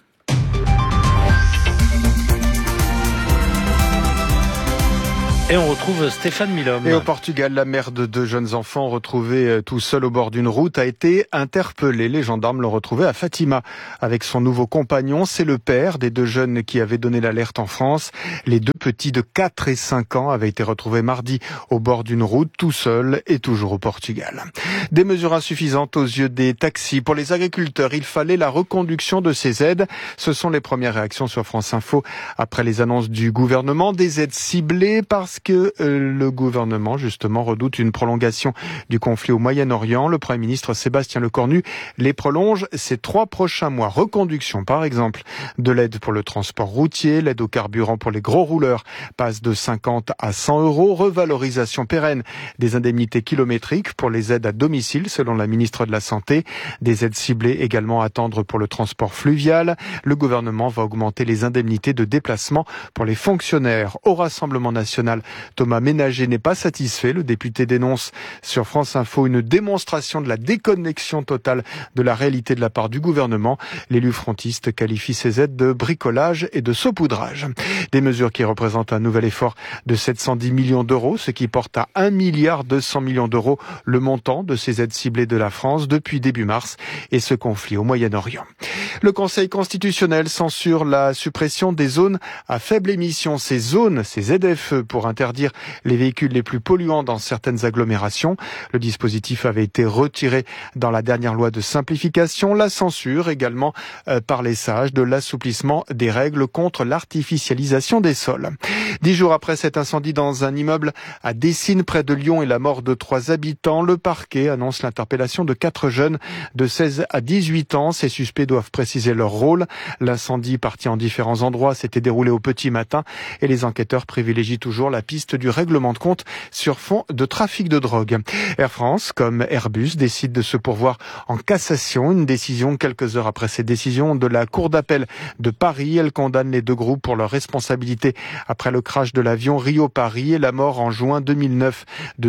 Et on retrouve Stéphane Milhomme. Et au Portugal, la mère de 2 jeunes enfants retrouvés tout seuls au bord d'une route a été interpellée. Les gendarmes l'ont retrouvée à Fatima avec son nouveau compagnon. C'est le père des 2 jeunes qui avait donné l'alerte en France. Les 2 petits de 4 et 5 ans avaient été retrouvés mardi au bord d'une route, tout seuls et toujours au Portugal. Des mesures insuffisantes aux yeux des taxis. Pour les agriculteurs, il fallait la reconduction de ces aides. Ce sont les premières réactions sur France Info après les annonces du gouvernement. Des aides ciblées parce que le gouvernement, justement, redoute une prolongation du conflit au Moyen-Orient. Le Premier ministre Sébastien Lecornu les prolonge ces 3 prochains mois. Reconduction, par exemple, de l'aide pour le transport routier, l'aide au carburant pour les gros rouleurs passe de 50 à 100 euros. Revalorisation pérenne des indemnités kilométriques pour les aides à domicile, selon la ministre de la Santé. Des aides ciblées également à attendre pour le transport fluvial. Le gouvernement va augmenter les indemnités de déplacement pour les fonctionnaires. Au Rassemblement national, Thomas Ménager n'est pas satisfait. Le député dénonce sur France Info une démonstration de la déconnexion totale de la réalité de la part du gouvernement. L'élu frontiste qualifie ces aides de bricolage et de saupoudrage. Des mesures qui représentent un nouvel effort de 710 millions d'euros, ce qui porte à 1,2 milliard d'euros le montant de ces aides ciblées de la France depuis début mars et ce conflit au Moyen-Orient. Le Conseil constitutionnel censure la suppression des zones à faible émission. Ces zones, ces ZFE, pour interdire les véhicules les plus polluants dans certaines agglomérations. Le dispositif avait été retiré dans la dernière loi de simplification. La censure également par les sages de l'assouplissement des règles contre l'artificialisation des sols. 10 jours après cet incendie dans un immeuble à Dessines près de Lyon et la mort de 3 habitants, le parquet annonce l'interpellation de 4 jeunes de 16 à 18 ans. Ces suspects doivent préciser leur rôle. L'incendie, parti en différents endroits, s'était déroulé au petit matin et les enquêteurs privilégient toujours la piste du règlement de compte sur fond de trafic de drogue. Air France, comme Airbus, décide de se pourvoir en cassation. Une décision quelques heures après ces décisions de la Cour d'appel de Paris. Elle condamne les 2 groupes pour leur responsabilité après le crash de l'avion Rio-Paris et la mort en juin 2009 de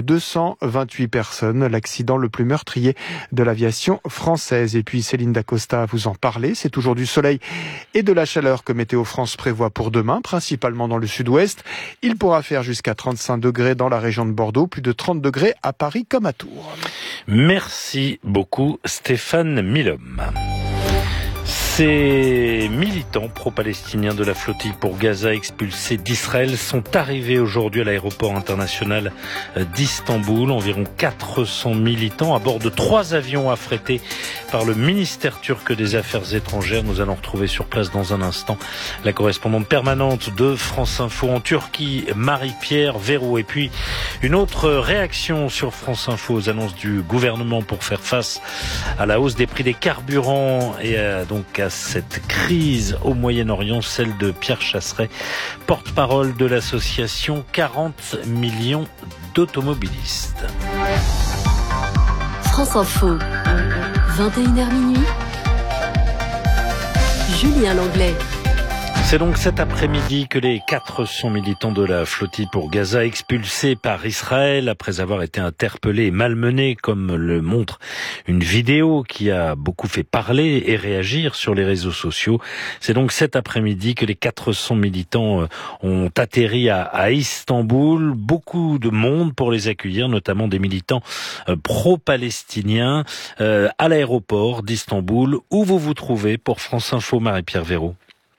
228 personnes. L'accident le plus meurtrier de l'aviation française. Et puis Céline Dacosta vous en parlait. C'est toujours du soleil et de la chaleur que Météo France prévoit pour demain, principalement dans le sud-ouest. Il pourra faire jusqu'à 35 degrés dans la région de Bordeaux, plus de 30 degrés à Paris comme à Tours. Merci beaucoup Stéphane Milhomme. Ces militants pro-palestiniens de la flottille pour Gaza expulsés d'Israël sont arrivés aujourd'hui à l'aéroport international d'Istanbul. Environ 400 militants à bord de 3 avions affrétés par le ministère turc des Affaires étrangères. Nous allons retrouver sur place dans un instant la correspondante permanente de France Info en Turquie, Marie-Pierre Verroux. Et puis une autre réaction sur France Info aux annonces du gouvernement pour faire face à la hausse des prix des carburants et donc à cette crise au Moyen-Orient, celle de Pierre Chasseret, porte-parole de l'association 40 millions d'automobilistes. France Info, 21h minuit, Julien Langlais. C'est donc cet après-midi que les 400 militants de la flottille pour Gaza expulsés par Israël après avoir été interpellés et malmenés, comme le montre une vidéo qui a beaucoup fait parler et réagir sur les réseaux sociaux. C'est donc cet après-midi que les 400 militants ont atterri à Istanbul. Beaucoup de monde pour les accueillir, notamment des militants pro-palestiniens à l'aéroport d'Istanbul, où vous vous trouvez pour France Info, Marie-Pierre Verroux.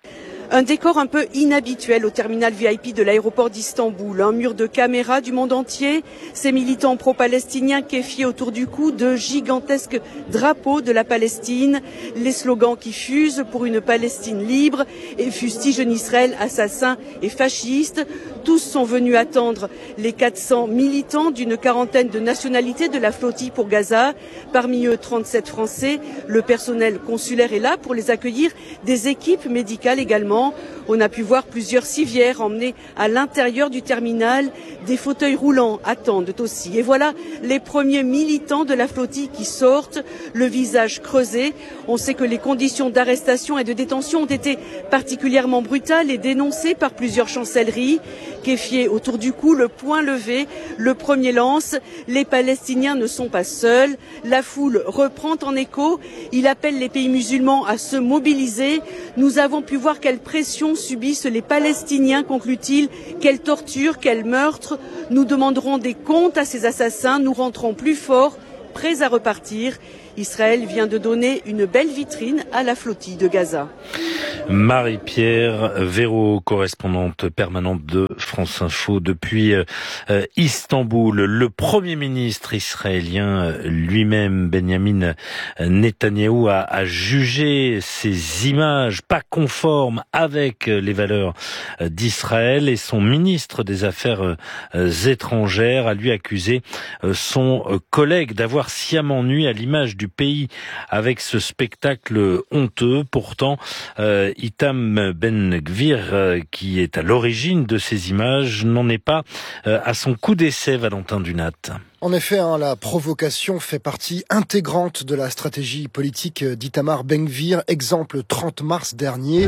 Un décor un peu inhabituel au terminal VIP de l'aéroport d'Istanbul. Un mur de caméras du monde entier, ces militants pro-palestiniens kéfiés autour du cou, de gigantesques drapeaux de la Palestine, les slogans qui fusent pour une Palestine libre et fustigent un Israël assassin et fasciste. Tous sont venus attendre les 400 militants d'une quarantaine de nationalités de la flottille pour Gaza. Parmi eux, 37 Français. Le personnel consulaire est là pour les accueillir. Des équipes médicales également. On a pu voir plusieurs civières emmenées à l'intérieur du terminal. Des fauteuils roulants attendent aussi. Et voilà les premiers militants de la flottille qui sortent, le visage creusé. On sait que les conditions d'arrestation et de détention ont été particulièrement brutales et dénoncées par plusieurs chancelleries. Kéfié autour du cou, le poing levé, le premier lance. Les Palestiniens ne sont pas seuls. La foule reprend en écho. Il appelle les pays musulmans à se mobiliser. Nous avons pu voir quelle pression subissent les Palestiniens, conclut-il, quelle torture, quel meurtre. Nous demanderons des comptes à ces assassins. Nous rentrons plus forts, prêts à repartir. Israël vient de donner une belle vitrine à la flottille de Gaza. Marie-Pierre Véraud, correspondante permanente de France Info depuis Istanbul. Le Premier ministre israélien lui-même, Benjamin Netanyahou, a jugé ces images pas conformes avec les valeurs d'Israël, et son ministre des Affaires étrangères a lui accusé son collègue d'avoir sciemment nui à l'image du pays avec ce spectacle honteux. Pourtant, Itam Ben-Gvir, qui est à l'origine de ces images, n'en est pas à son coup d'essai, Valentin Dunat. En effet, la provocation fait partie intégrante de la stratégie politique d'Itamar Ben-Gvir. Exemple 30 mars dernier.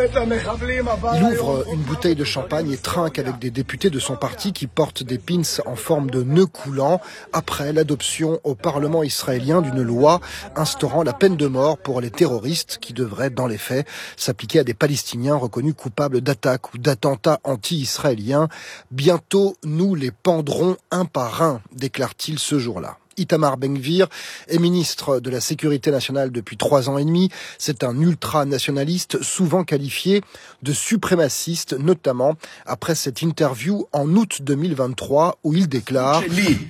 Il ouvre une bouteille de champagne et trinque avec des députés de son parti qui portent des pins en forme de nœud coulant après l'adoption au Parlement israélien d'une loi instaurant la peine de mort pour les terroristes qui devrait, dans les faits, s'appliquer à des Palestiniens reconnus coupables d'attaques ou d'attentats anti-israéliens. Bientôt, nous les pendrons un par un, déclare-t-il ce jour-là. Itamar Ben-Gvir est ministre de la Sécurité nationale depuis 3 ans et demi. C'est un ultranationaliste souvent qualifié de suprémaciste, notamment après cette interview en août 2023 où il déclare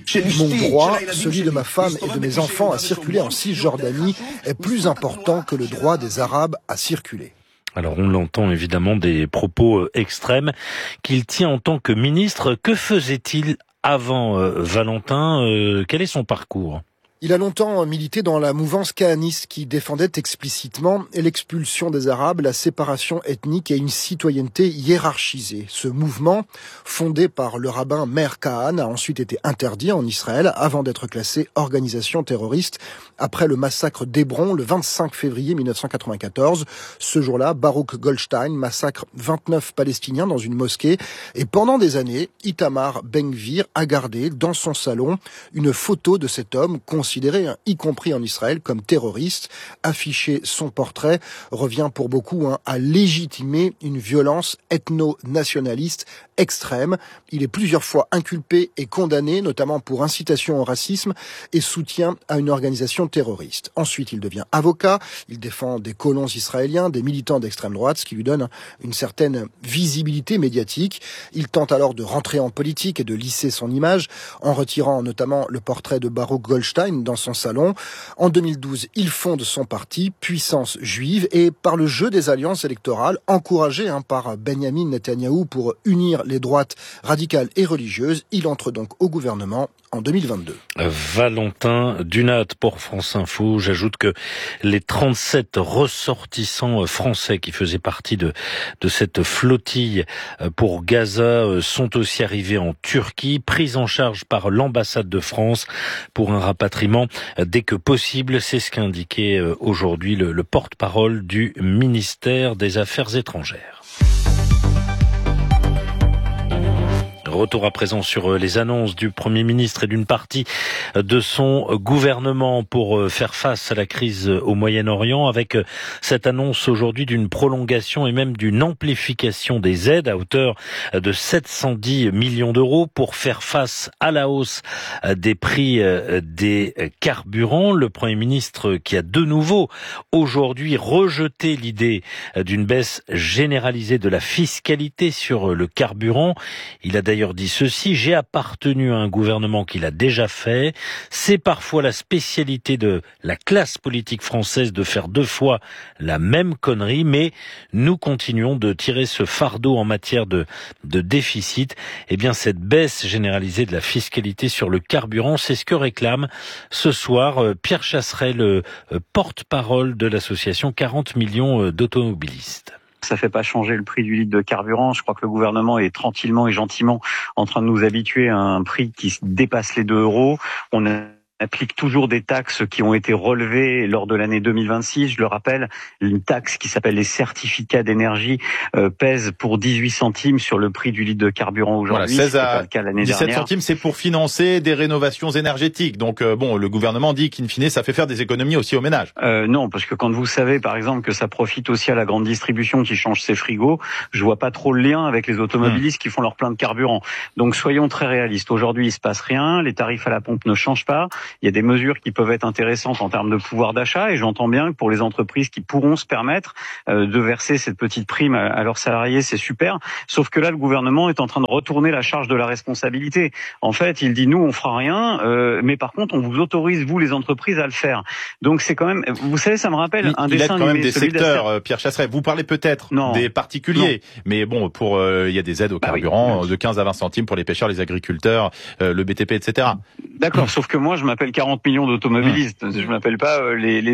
« Mon droit, celui de ma femme et de mes enfants à circuler en Cisjordanie est plus important que le droit des Arabes à circuler ». Alors on l'entend évidemment, des propos extrêmes qu'il tient en tant que ministre. Que faisait-il avant, Valentin? Quel est son parcours? Il a longtemps milité dans la mouvance kahaniste qui défendait explicitement l'expulsion des Arabes, la séparation ethnique et une citoyenneté hiérarchisée. Ce mouvement, fondé par le rabbin Meir Kahan, a ensuite été interdit en Israël avant d'être classé organisation terroriste après le massacre d'Hébron le 25 février 1994. Ce jour-là, Baruch Goldstein massacre 29 Palestiniens dans une mosquée et pendant des années, Itamar Ben-Gvir a gardé dans son salon une photo de cet homme considéré, y compris en Israël, comme terroriste. Afficher son portrait revient pour beaucoup à légitimer une violence ethno-nationaliste extrême. Il est plusieurs fois inculpé et condamné, notamment pour incitation au racisme et soutien à une organisation terroriste. Ensuite, il devient avocat. Il défend des colons israéliens, des militants d'extrême droite, ce qui lui donne une certaine visibilité médiatique. Il tente alors de rentrer en politique et de lisser son image en retirant notamment le portrait de Baruch Goldstein dans son salon. En 2012, il fonde son parti, Puissance Juive, et par le jeu des alliances électorales, encouragé par Benjamin Netanyahou pour unir les droites radicales et religieuses, il entre donc au gouvernement en 2022. Valentin Dunat pour France Info. J'ajoute que les 37 ressortissants français qui faisaient partie de cette flottille pour Gaza sont aussi arrivés en Turquie, pris en charge par l'ambassade de France pour un rapatriement dès que possible. C'est ce qu'a indiqué aujourd'hui le porte-parole du ministère des Affaires étrangères. Retour à présent sur les annonces du Premier ministre et d'une partie de son gouvernement pour faire face à la crise au Moyen-Orient, avec cette annonce aujourd'hui d'une prolongation et même d'une amplification des aides à hauteur de 710 millions d'euros pour faire face à la hausse des prix des carburants. Le Premier ministre qui a de nouveau aujourd'hui rejeté l'idée d'une baisse généralisée de la fiscalité sur le carburant. Il a d'ailleurs dit ceci: j'ai appartenu à un gouvernement qui l'a déjà fait. C'est parfois la spécialité de la classe politique française de faire deux fois la même connerie, mais nous continuons de tirer ce fardeau en matière de déficit. Eh bien, cette baisse généralisée de la fiscalité sur le carburant, c'est ce que réclame ce soir Pierre Chasseret, le porte-parole de l'association 40 millions d'automobilistes. Ça fait pas changer le prix du litre de carburant. Je crois que le gouvernement est tranquillement et gentiment en train de nous habituer à un prix qui dépasse les 2 €. On applique toujours des taxes qui ont été relevées lors de l'année 2026. Je le rappelle, une taxe qui s'appelle les certificats d'énergie pèse pour 18 centimes sur le prix du litre de carburant aujourd'hui. Voilà, 16 à pas le cas l'année 17 dernière. centimes, c'est pour financer des rénovations énergétiques. Donc le gouvernement dit qu'in fine, ça fait faire des économies aussi aux ménages. Non, parce que quand vous savez, par exemple, que ça profite aussi à la grande distribution qui change ses frigos, je vois pas trop le lien avec les automobilistes qui font leur plein de carburant. Donc soyons très réalistes. Aujourd'hui, il se passe rien. Les tarifs à la pompe ne changent pas. Il y a des mesures qui peuvent être intéressantes en termes de pouvoir d'achat, et j'entends bien que pour les entreprises qui pourront se permettre de verser cette petite prime à leurs salariés, c'est super. Sauf que là, le gouvernement est en train de retourner la charge de la responsabilité. En fait, il dit nous, on fera rien, mais par contre, on vous autorise, vous, les entreprises, à le faire. Donc c'est quand même, vous savez, ça me rappelle un dessin animé. Il aide quand même des secteurs, Pierre Chasseret. Vous parlez peut-être des particuliers, mais bon, il y a des aides au carburant de 15 à 20 centimes pour les pêcheurs, les agriculteurs, le BTP, etc. D'accord, sauf que moi, je m'appelle 40 millions d'automobilistes. Je m'appelle pas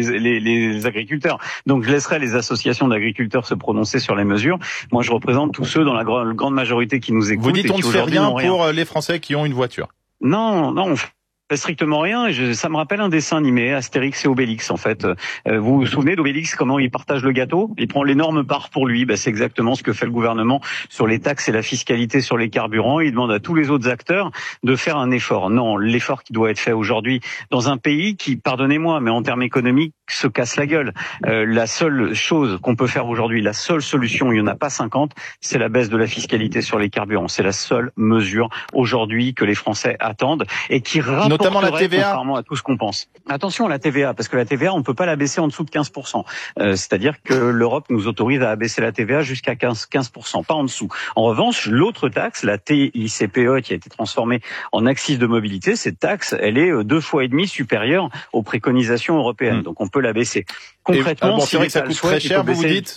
les agriculteurs. Donc, je laisserai les associations d'agriculteurs se prononcer sur les mesures. Moi, je représente tous ceux dans la grande majorité qui nous écoutent. Vous dites on ne fait rien pour les Français qui ont une voiture. Non, on fait strictement rien. Ça me rappelle un dessin animé, Astérix et Obélix, en fait. Vous vous souvenez d'Obélix, comment il partage le gâteau? Il prend l'énorme part pour lui. C'est exactement ce que fait le gouvernement sur les taxes et la fiscalité sur les carburants. Il demande à tous les autres acteurs de faire un effort. Non, l'effort qui doit être fait aujourd'hui dans un pays qui, pardonnez-moi, mais en termes économiques, se casse la gueule. La seule chose qu'on peut faire aujourd'hui, la seule solution, il n'y en a pas 50, c'est la baisse de la fiscalité sur les carburants. C'est la seule mesure aujourd'hui que les Français attendent et qui notamment la TVA, contrairement à tout ce qu'on pense. Attention à la TVA, parce que la TVA, on ne peut pas la baisser en dessous de 15%. C'est-à-dire que l'Europe nous autorise à abaisser la TVA jusqu'à 15%, pas en dessous. En revanche, l'autre taxe, la TICPE, qui a été transformée en accise de mobilité, cette taxe, elle est 2,5 fois supérieure aux préconisations européennes. Donc on peut la baisser. Concrètement, c'est vrai que ça coûte très cher, vous dites,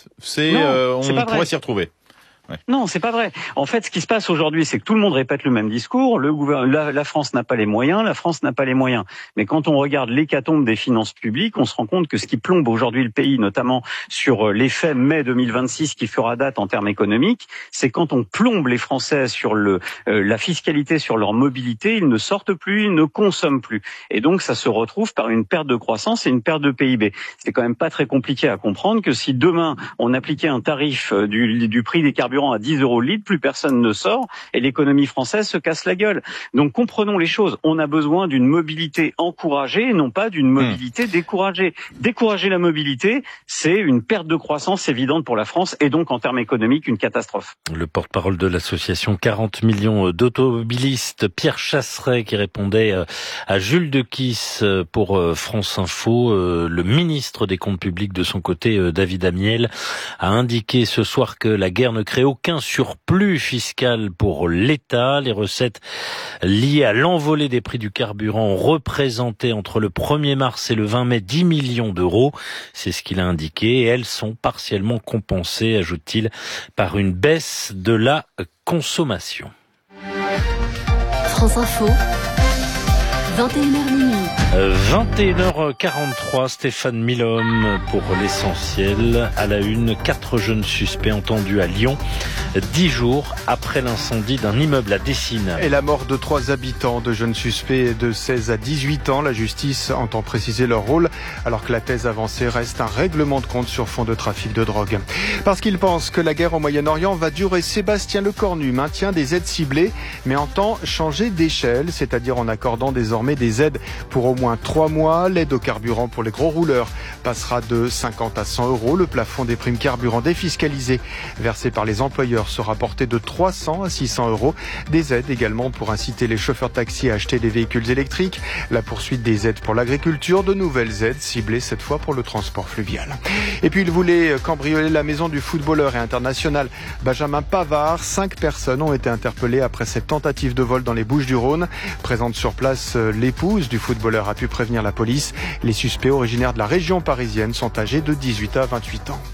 on pourrait s'y retrouver. Ouais. Non, c'est pas vrai. En fait, ce qui se passe aujourd'hui, c'est que tout le monde répète le même discours. La France n'a pas les moyens, la France n'a pas les moyens. Mais quand on regarde l'hécatombe des finances publiques, on se rend compte que ce qui plombe aujourd'hui le pays, notamment sur l'effet mai 2026 qui fera date en termes économiques, c'est quand on plombe les Français sur la fiscalité sur leur mobilité, ils ne sortent plus, ils ne consomment plus. Et donc, ça se retrouve par une perte de croissance et une perte de PIB. C'est quand même pas très compliqué à comprendre que si demain, on appliquait un tarif du prix des carburants à 10 € le litre, plus personne ne sort et l'économie française se casse la gueule. Donc comprenons les choses. On a besoin d'une mobilité encouragée et non pas d'une mobilité découragée. Décourager la mobilité, c'est une perte de croissance évidente pour la France et donc en termes économiques, une catastrophe. Le porte-parole de l'association 40 millions d'automobilistes, Pierre Chasseret, qui répondait à Jules Dequisse pour France Info. Le ministre des Comptes publics, de son côté, David Amiel, a indiqué ce soir que la guerre ne crée aucun surplus fiscal pour l'État. Les recettes liées à l'envolée des prix du carburant ont représenté entre le 1er mars et le 20 mai 10 millions d'euros. C'est ce qu'il a indiqué et elles sont partiellement compensées, ajoute-t-il, par une baisse de la consommation. France Info, 21h minuit. 21h43, Stéphane Milhomme pour l'essentiel. À la une, 4 jeunes suspects entendus à Lyon, 10 jours après l'incendie d'un immeuble à Dessines. Et la mort de 3 habitants, de jeunes suspects de 16 à 18 ans. La justice entend préciser leur rôle, alors que la thèse avancée reste un règlement de compte sur fond de trafic de drogue. Parce qu'il pense que la guerre au Moyen-Orient va durer, Sébastien Lecornu maintient des aides ciblées, mais entend changer d'échelle, c'est-à-dire en accordant désormais des aides pour au moins 3 mois. L'aide au carburant pour les gros rouleurs passera de 50 à 100 euros. Le plafond des primes carburant défiscalisées versées par les employeurs sera porté de 300 à 600 euros. Des aides également pour inciter les chauffeurs taxis à acheter des véhicules électriques. La poursuite des aides pour l'agriculture. De nouvelles aides ciblées cette fois pour le transport fluvial. Et puis il voulait cambrioler la maison du footballeur et international Benjamin Pavard. 5 personnes ont été interpellées après cette tentative de vol dans les Bouches-du-Rhône. Présente sur place, l'épouse du footballeur a pu prévenir la police. Les suspects originaires de la région parisienne sont âgés de 18 à 28 ans.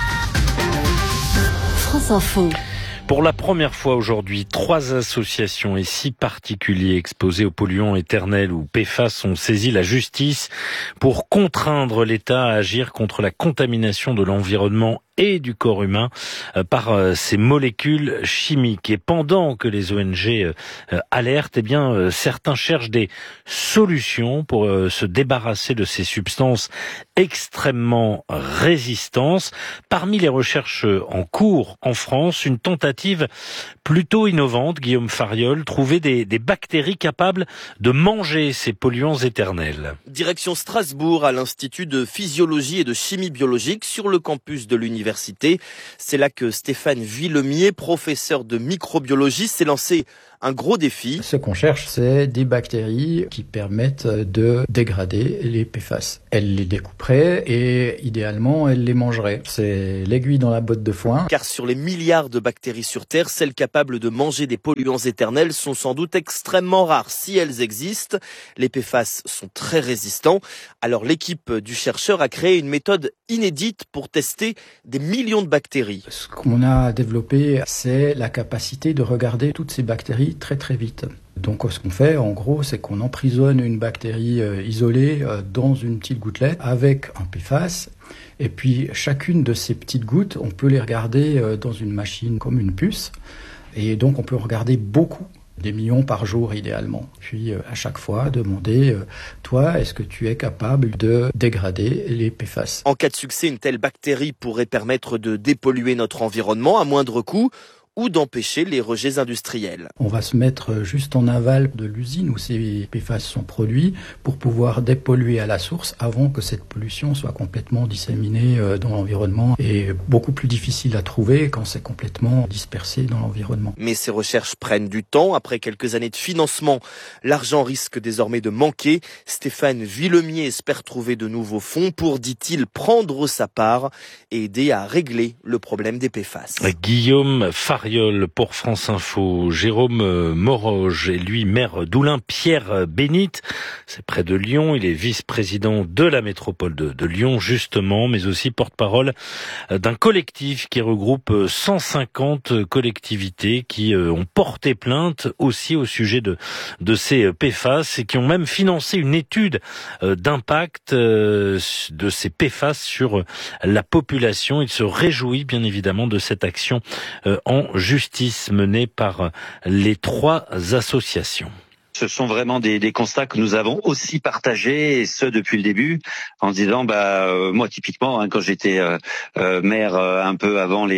France Info. Pour la première fois aujourd'hui, 3 associations et 6 particuliers exposés aux polluants éternels ou PFAS ont saisi la justice pour contraindre l'État à agir contre la contamination de l'environnement et du corps humain par ces molécules chimiques. Et pendant que les ONG alertent, certains cherchent des solutions pour se débarrasser de ces substances extrêmement résistantes. Parmi les recherches en cours en France, une tentative plutôt innovante, Guillaume Fariol, trouver des bactéries capables de manger ces polluants éternels. Direction Strasbourg, à l'Institut de physiologie et de chimie biologique sur le campus de l'université. C'est là que Stéphane Villemier, professeur de microbiologie, s'est lancé un gros défi. Ce qu'on cherche, c'est des bactéries qui permettent de dégrader les PFAS. Elle les découperait et idéalement, elle les mangerait. C'est l'aiguille dans la botte de foin. Car sur les milliards de bactéries sur Terre, celles capables de manger des polluants éternels sont sans doute extrêmement rares. Si elles existent, les PFAS sont très résistants. Alors l'équipe du chercheur a créé une méthode inédite pour tester des millions de bactéries. Ce qu'on a développé, c'est la capacité de regarder toutes ces bactéries très très vite. Donc ce qu'on fait en gros, c'est qu'on emprisonne une bactérie isolée dans une petite gouttelette avec un PFAS, et puis chacune de ces petites gouttes, on peut les regarder dans une machine comme une puce, et donc on peut regarder beaucoup, des millions par jour idéalement. Puis à chaque fois demander, toi, est-ce que tu es capable de dégrader les PFAS ? En cas de succès, une telle bactérie pourrait permettre de dépolluer notre environnement à moindre coût, ou d'empêcher les rejets industriels. On va se mettre juste en aval de l'usine où ces PFAS sont produits pour pouvoir dépolluer à la source avant que cette pollution soit complètement disséminée dans l'environnement, et beaucoup plus difficile à trouver quand c'est complètement dispersé dans l'environnement. Mais ces recherches prennent du temps. Après quelques années de financement, l'argent risque désormais de manquer. Stéphane Villemier espère trouver de nouveaux fonds pour, dit-il, prendre sa part et aider à régler le problème des PFAS. Guillaume Fariol pour France Info. Jérôme Moroge est lui maire d'Oulin. Pierre Bénite, c'est près de Lyon. Il est vice-président de la métropole de Lyon, justement, mais aussi porte-parole d'un collectif qui regroupe 150 collectivités qui ont porté plainte aussi au sujet de ces PFAS et qui ont même financé une étude d'impact de ces PFAS sur la population. Il se réjouit bien évidemment de cette action en justice menée par les 3 associations. Ce sont vraiment des constats que nous avons aussi partagés, et ce depuis le début, en se disant moi typiquement quand j'étais maire un peu avant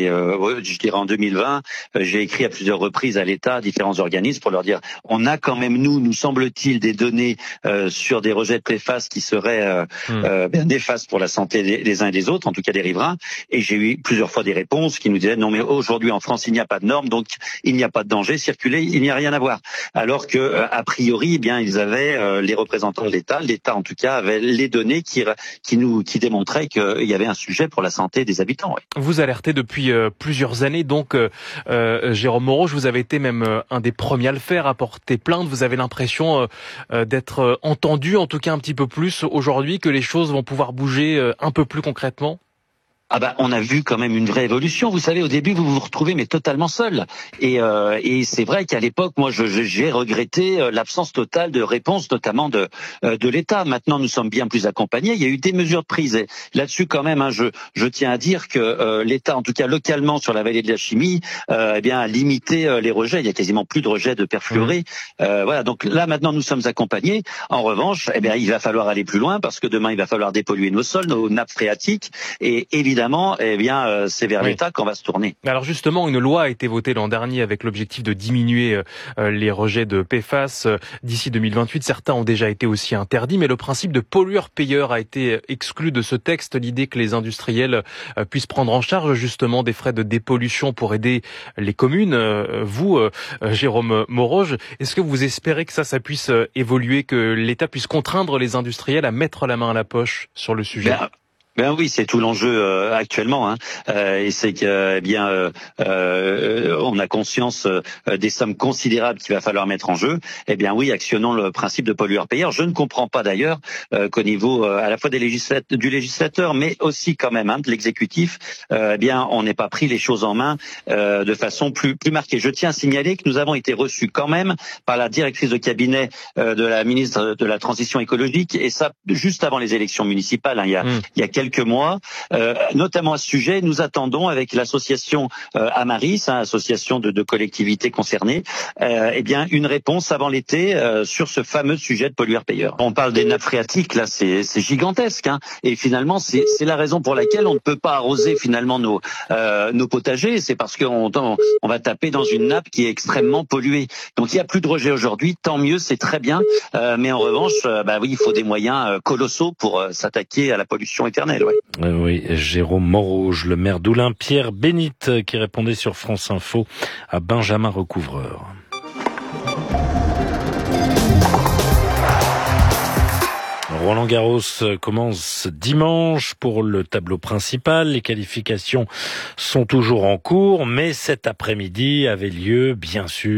je dirais en 2020, j'ai écrit à plusieurs reprises à l'État, à différents organismes pour leur dire on a quand même nous semble-t-il des données sur des rejets de PFAS qui seraient bien néfastes pour la santé des uns et des autres, en tout cas des riverains, et j'ai eu plusieurs fois des réponses qui nous disaient non mais aujourd'hui en France il n'y a pas de normes, donc il n'y a pas de danger, circuler il n'y a rien à voir, alors que a priori, ils avaient les représentants de l'État en tout cas avait les données qui démontraient qu'il y avait un sujet pour la santé des habitants. Oui. Vous alertez depuis plusieurs années, donc Jérôme Moroge, vous avez été même un des premiers à le faire, à porter plainte. Vous avez l'impression d'être entendu, en tout cas un petit peu plus aujourd'hui, que les choses vont pouvoir bouger un peu plus concrètement ? Ah bah, on a vu quand même une vraie évolution. Vous savez, au début, vous vous retrouvez mais totalement seul. Et c'est vrai qu'à l'époque, moi, j'ai regretté l'absence totale de réponse, notamment de l'État. Maintenant, nous sommes bien plus accompagnés. Il y a eu des mesures prises. Et là-dessus, quand même, je tiens à dire que l'État, en tout cas localement sur la vallée de la Chimie, a limité les rejets. Il y a quasiment plus de rejets de perfluorés. Voilà. Donc là, maintenant, nous sommes accompagnés. En revanche, il va falloir aller plus loin parce que demain, il va falloir dépolluer nos sols, nos nappes phréatiques, et évidemment, c'est vers l'État qu'on va se tourner. Alors justement, une loi a été votée l'an dernier avec l'objectif de diminuer les rejets de PFAS d'ici 2028. Certains ont déjà été aussi interdits, mais le principe de pollueur-payeur a été exclu de ce texte. L'idée que les industriels puissent prendre en charge justement des frais de dépollution pour aider les communes. Vous, Jérôme Moroge, est-ce que vous espérez que ça puisse évoluer, que l'État puisse contraindre les industriels à mettre la main à la poche sur le sujet? Ben oui, c'est tout l'enjeu actuellement, et c'est que on a conscience des sommes considérables qu'il va falloir mettre en jeu. Eh bien oui, actionnons le principe de pollueur-payeur. Je ne comprends pas d'ailleurs qu'au niveau à la fois du législateur, mais aussi quand même de l'exécutif, on n'ait pas pris les choses en main de façon plus marquée. Je tiens à signaler que nous avons été reçus quand même par la directrice de cabinet de la ministre de la Transition écologique, et ça juste avant les élections municipales, il y a quelques mois, notamment à ce sujet. Nous attendons avec l'association Amaris, association de collectivités concernées, une réponse avant l'été sur ce fameux sujet de pollueur-payeur. On parle des nappes phréatiques, là c'est gigantesque, et finalement c'est la raison pour laquelle on ne peut pas arroser finalement nos potagers. C'est parce qu'on va taper dans une nappe qui est extrêmement polluée. Donc il n'y a plus de rejet aujourd'hui, tant mieux, c'est très bien, mais en revanche, il faut des moyens colossaux pour s'attaquer à la pollution éternelle. Oui, Jérôme Moroge, le maire d'Oulin, Pierre Bénite, qui répondait sur France Info à Benjamin Recouvreur. Roland Garros commence dimanche pour le tableau principal. Les qualifications sont toujours en cours, mais cet après-midi avait lieu, bien sûr,